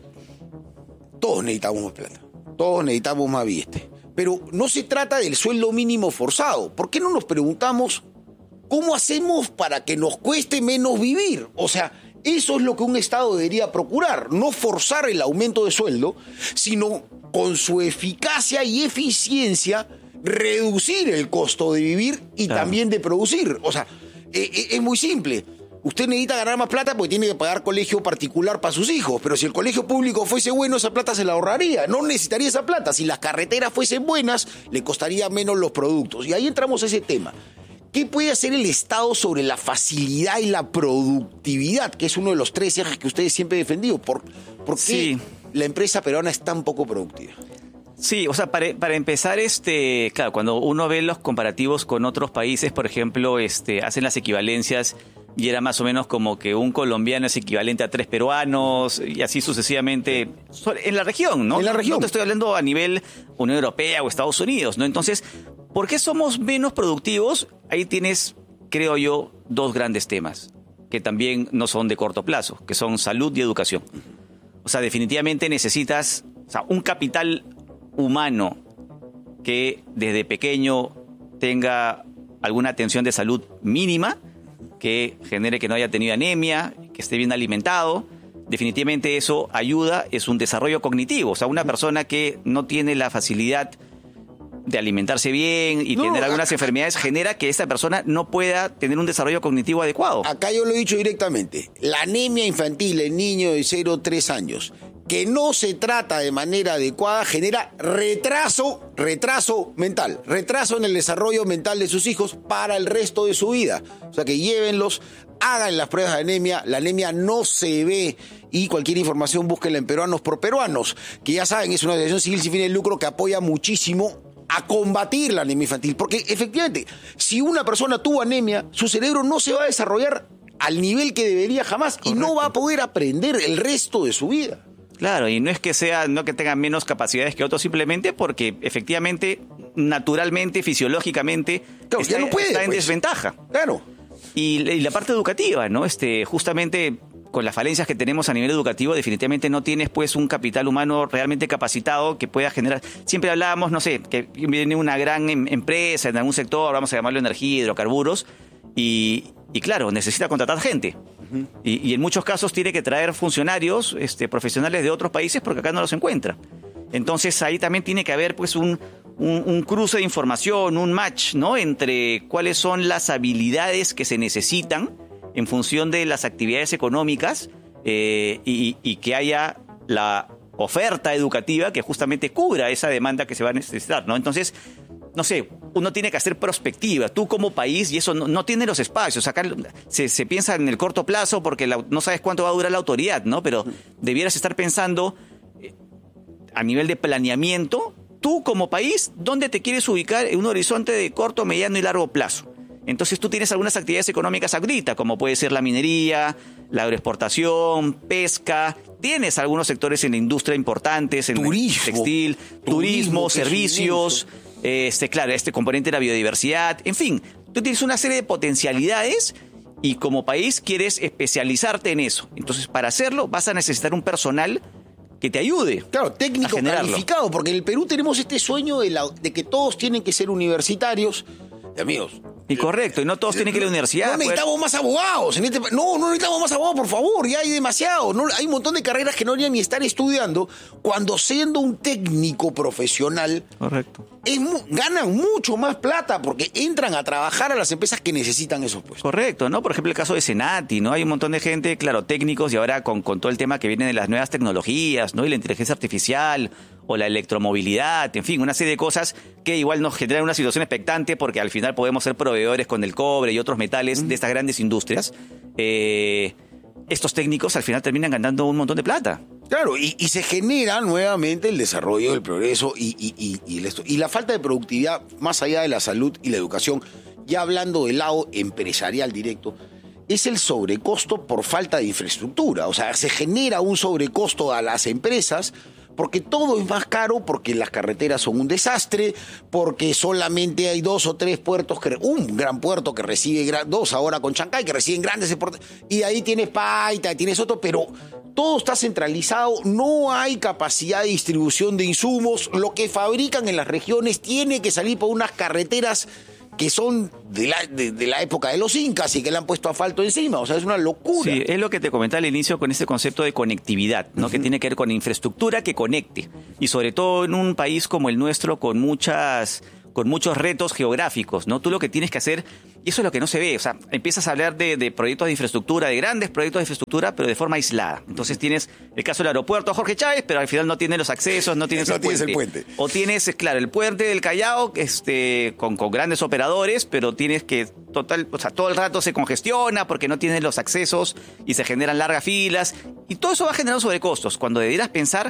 todos necesitamos más plata, todos necesitamos más billete. Pero no se trata del sueldo mínimo forzado. ¿Por qué no nos preguntamos cómo hacemos para que nos cueste menos vivir? O sea, eso es lo que un Estado debería procurar, no forzar el aumento de sueldo, sino con su eficacia y eficiencia reducir el costo de vivir y claro. también de producir. O sea, es, es muy simple. Usted necesita ganar más plata porque tiene que pagar colegio particular para sus hijos, pero si el colegio público fuese bueno, esa plata se la ahorraría, no necesitaría esa plata. Si las carreteras fuesen buenas, le costaría menos los productos. Y ahí entramos a ese tema. ¿Qué puede hacer el Estado sobre la facilidad y la productividad, que es uno de los tres ejes que ustedes siempre han defendido? ¿Por, por qué sí. la empresa peruana es tan poco productiva? Sí, o sea, para, para empezar, este, claro, cuando uno ve los comparativos con otros países, por ejemplo, este, hacen las equivalencias y era más o menos como que un colombiano es equivalente a tres peruanos y así sucesivamente en la región, ¿no? En la región. No te estoy hablando a nivel Unión Europea o Estados Unidos, ¿no? Entonces, ¿por qué somos menos productivos? Ahí tienes, creo yo, dos grandes temas que también no son de corto plazo, que son salud y educación. O sea, definitivamente necesitas, o sea, un capital humano que desde pequeño tenga alguna atención de salud mínima, que genere que no haya tenido anemia, que esté bien alimentado. Definitivamente eso ayuda, es un desarrollo cognitivo. O sea, una persona que no tiene la facilidad de alimentarse bien y no, tener algunas acá, enfermedades genera que esta persona no pueda tener un desarrollo cognitivo adecuado. Acá yo lo he dicho directamente. La anemia infantil en niños de cero a tres años que no se trata de manera adecuada genera retraso, retraso mental, retraso en el desarrollo mental de sus hijos para el resto de su vida. O sea, que llévenlos, hagan las pruebas de anemia, la anemia no se ve y cualquier información búsquenla en Peruanos por Peruanos, que ya saben, es una asociación civil sin fines de lucro que apoya muchísimo a combatir la anemia infantil, porque efectivamente, si una persona tuvo anemia, su cerebro no se va a desarrollar al nivel que debería jamás. Correcto. Y no va a poder aprender el resto de su vida. Claro, y no es que sea, no que tengan menos capacidades que otros, simplemente porque efectivamente, naturalmente, fisiológicamente, claro, está, ya no puede, está en pues. desventaja. Claro. Y, y la parte educativa, ¿no? Este, justamente con las falencias que tenemos a nivel educativo, definitivamente no tienes pues un capital humano realmente capacitado que pueda generar. Siempre hablábamos, no sé, que viene una gran em- empresa en algún sector, vamos a llamarlo energía, hidrocarburos, y, y claro, necesita contratar gente. Uh-huh. Y, y en muchos casos tiene que traer funcionarios este, profesionales de otros países porque acá no los encuentra. Entonces ahí también tiene que haber pues un, un, un cruce de información, un match, ¿no? Entre cuáles son las habilidades que se necesitan en función de las actividades económicas eh, y, y que haya la oferta educativa que justamente cubra esa demanda que se va a necesitar, ¿no? Entonces, no sé, uno tiene que hacer prospectiva, tú como país, y eso no, no tiene los espacios. Acá se, se piensa en el corto plazo porque la, no sabes cuánto va a durar la autoridad, ¿no? Pero debieras estar pensando eh, a nivel de planeamiento, tú como país, ¿dónde te quieres ubicar en un horizonte de corto, mediano y largo plazo? Entonces tú tienes algunas actividades económicas ahorita, como puede ser la minería, la agroexportación, pesca. Tienes algunos sectores en la industria importantes, en turismo, el textil, turismo, turismo servicios, este, claro, este componente de la biodiversidad. En fin, tú tienes una serie de potencialidades y como país quieres especializarte en eso. Entonces, para hacerlo vas a necesitar un personal que te ayude. Claro, técnico calificado, porque en el Perú tenemos este sueño de, la, de que todos tienen que ser universitarios. Y amigos, y correcto, y no todos tienen que ir a la universidad. No necesitamos pues. más abogados. En este, no, no necesitamos más abogados, por favor. Ya hay demasiado. No, hay un montón de carreras que no deberían ni estar estudiando cuando siendo un técnico profesional. Correcto. Es, ganan mucho más plata porque entran a trabajar a las empresas que necesitan esos puestos. Correcto, ¿no? Por ejemplo, el caso de Senati, ¿no? Hay un montón de gente, claro, técnicos, y ahora con, con todo el tema que viene de las nuevas tecnologías, ¿no? Y la inteligencia artificial o la electromovilidad, en fin, una serie de cosas que igual nos generan una situación expectante porque al final podemos ser proveedores con el cobre y otros metales mm. de estas grandes industrias. Eh, estos técnicos al final terminan ganando un montón de plata. Claro, y, y se genera nuevamente el desarrollo, el progreso y, y, y, y, el esto. Y la falta de productividad, más allá de la salud y la educación, ya hablando del lado empresarial directo, es el sobrecosto por falta de infraestructura. O sea, se genera un sobrecosto a las empresas porque todo es más caro, porque las carreteras son un desastre, porque solamente hay dos o tres puertos, que, un gran puerto que recibe, dos ahora con Chancay, que reciben grandes exportaciones, y ahí tienes Paita, tienes otro, pero todo está centralizado, no hay capacidad de distribución de insumos, lo que fabrican en las regiones tiene que salir por unas carreteras que son de la, de, de la época de los incas y que le han puesto asfalto encima, o sea, es una locura. Sí, es lo que te comentaba al inicio con este concepto de conectividad, ¿no? Uh-huh. Que tiene que ver con infraestructura que conecte, y sobre todo en un país como el nuestro con muchas... con muchos retos geográficos, ¿no? Tú lo que tienes que hacer, y eso es lo que no se ve, o sea, empiezas a hablar de, de proyectos de infraestructura, de grandes proyectos de infraestructura, pero de forma aislada. Entonces tienes el caso del aeropuerto Jorge Chávez, pero al final no tienes los accesos, no tienes, no el, tienes puente. el puente. O tienes, claro, el puente del Callao, este, con, con grandes operadores, pero tienes que, total, o sea, todo el rato se congestiona porque no tienes los accesos y se generan largas filas, y todo eso va generando sobrecostos, cuando debieras pensar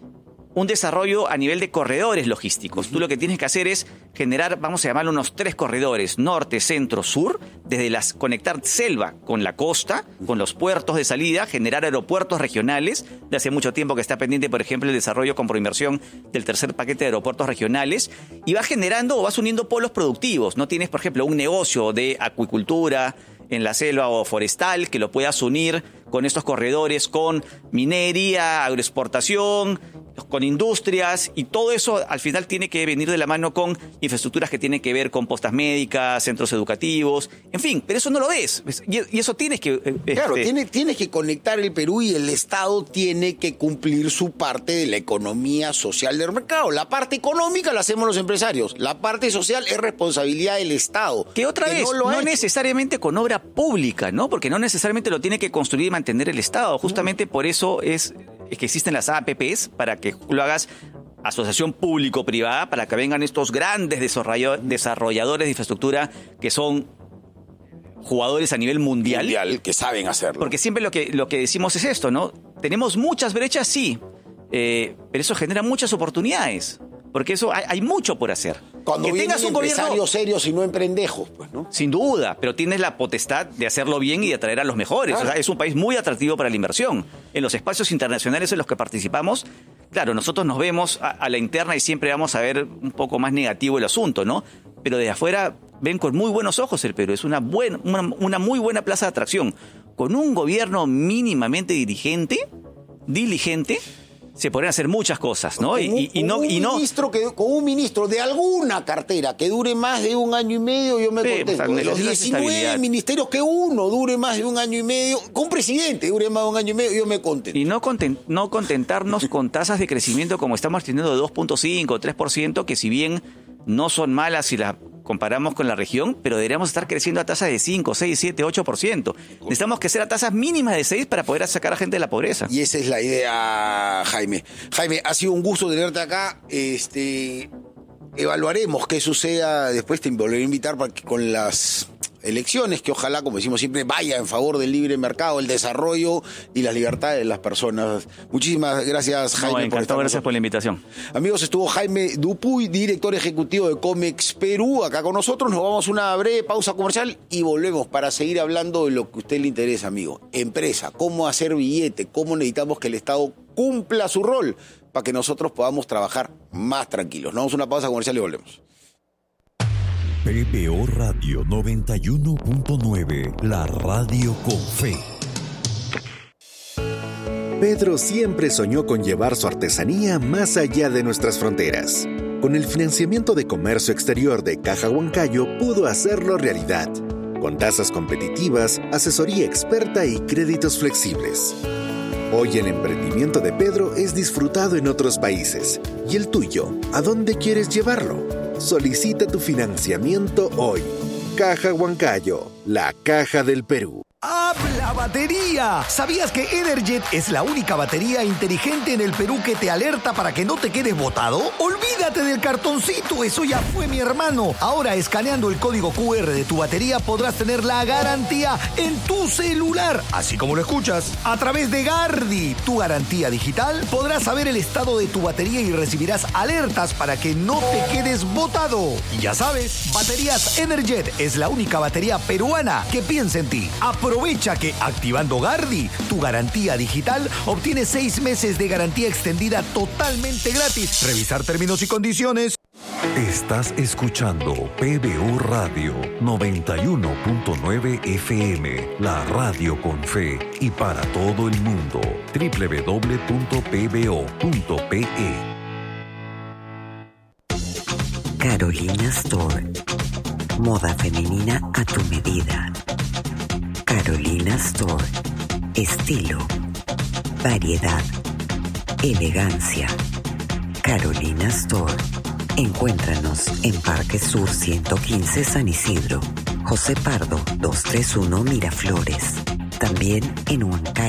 un desarrollo a nivel de corredores logísticos. Tú lo que tienes que hacer es generar, vamos a llamarlo unos tres corredores, norte, centro, sur, desde las conectar selva con la costa, con los puertos de salida, generar aeropuertos regionales. De hace mucho tiempo que está pendiente, por ejemplo, el desarrollo con proinversión del tercer paquete de aeropuertos regionales, y vas generando o vas uniendo polos productivos. No tienes, por ejemplo, un negocio de acuicultura en la selva o forestal que lo puedas unir con estos corredores, con minería, agroexportación, con industrias, y todo eso al final tiene que venir de la mano con infraestructuras que tienen que ver con postas médicas, centros educativos, en fin, pero eso no lo ves, y eso tienes que... Eh, claro, este... tienes, tienes que conectar el Perú, y el Estado tiene que cumplir su parte de la economía social del mercado. La parte económica la hacemos los empresarios, la parte social es responsabilidad del Estado. Que otra que vez, no, no necesariamente con obra pública, ¿no? Porque no necesariamente lo tiene que construir y mantener el Estado. Justamente por eso es, es que existen las A P Pes, para que lo hagas asociación público-privada, para que vengan estos grandes desarrolladores de infraestructura que son jugadores a nivel mundial. Mundial, que saben hacerlo. Porque siempre lo que, lo que decimos es esto, ¿no? Tenemos muchas brechas, sí, eh, pero eso genera muchas oportunidades. Porque eso hay, hay mucho por hacer. Cuando que tengas un empresarios gobierno serios y no emprendejos, pues, ¿no? Sin duda, pero tienes la potestad de hacerlo bien y de atraer a los mejores. Claro. O sea, es un país muy atractivo para la inversión. En los espacios internacionales en los que participamos, claro, nosotros nos vemos a, a la interna y siempre vamos a ver un poco más negativo el asunto, ¿no? Pero desde afuera ven con muy buenos ojos el Perú. Es una, buena, una, una muy buena plaza de atracción. Con un gobierno mínimamente dirigente, diligente, se podrían hacer muchas cosas, ¿no? Con Y, un, y, y no, un y no ministro que, con un ministro de alguna cartera que dure más de un año y medio, yo me sí, contento. O sea, de los diecinueve ministerios, que uno dure más de un año y medio, con un presidente dure más de un año y medio, yo me contento. Y no, content, no contentarnos con tasas de crecimiento como estamos teniendo de dos punto cinco, tres por ciento, que si bien no son malas si las comparamos con la región, pero deberíamos estar creciendo a tasas de cinco, seis, siete, ocho por ciento. Necesitamos crecer a tasas mínimas de seis para poder sacar a gente de la pobreza. Y esa es la idea, Jaime. Jaime, ha sido un gusto tenerte acá. Este, evaluaremos qué suceda después. Te volveré a invitar para que con las elecciones, que ojalá, como decimos siempre, vaya en favor del libre mercado, el desarrollo y las libertades de las personas. Muchísimas gracias, Jaime. No, encantado, por gracias por la invitación. Amigos, estuvo Jaime Dupuy, director ejecutivo de Comex Perú, acá con nosotros. Nos vamos a una breve pausa comercial y volvemos para seguir hablando de lo que a usted le interesa, amigo. Empresa, cómo hacer billete, cómo necesitamos que el Estado cumpla su rol para que nosotros podamos trabajar más tranquilos. Nos vamos a una pausa comercial y volvemos. P B O Radio noventa y uno punto nueve, la radio con fe. Pedro siempre soñó con llevar su artesanía más allá de nuestras fronteras. Con el financiamiento de comercio exterior de Caja Huancayo pudo hacerlo realidad, con tasas competitivas, asesoría experta y créditos flexibles. Hoy el emprendimiento de Pedro es disfrutado en otros países. ¿Y el tuyo? ¿A dónde quieres llevarlo? Solicita tu financiamiento hoy. Caja Huancayo, la caja del Perú. ¡Habla batería! ¿Sabías que Energet es la única batería inteligente en el Perú que te alerta para que no te quedes botado? ¡Olvídate del cartoncito! Eso ya fue, mi hermano. Ahora, escaneando el código Q R de tu batería, podrás tener la garantía en tu celular. Así como lo escuchas. A través de Gardi, tu garantía digital, podrás saber el estado de tu batería y recibirás alertas para que no te quedes botado. Y ya sabes, Baterías Energet es la única batería peruana que piensa en ti. Aprovecha que Activando Gardi, tu garantía digital, obtienes seis meses de garantía extendida totalmente gratis. Revisar términos y condiciones. Estás escuchando P B O Radio noventa y uno punto nueve F M, la radio con fe y para todo el mundo. doble u doble u doble u punto p b o punto p e. Carolina Store. Moda femenina a tu medida. Carolina Store. Estilo, variedad, elegancia. Carolina Store. Encuéntranos en Parque Sur ciento quince San Isidro, José Pardo doscientos treinta y uno Miraflores. También en Huancayo.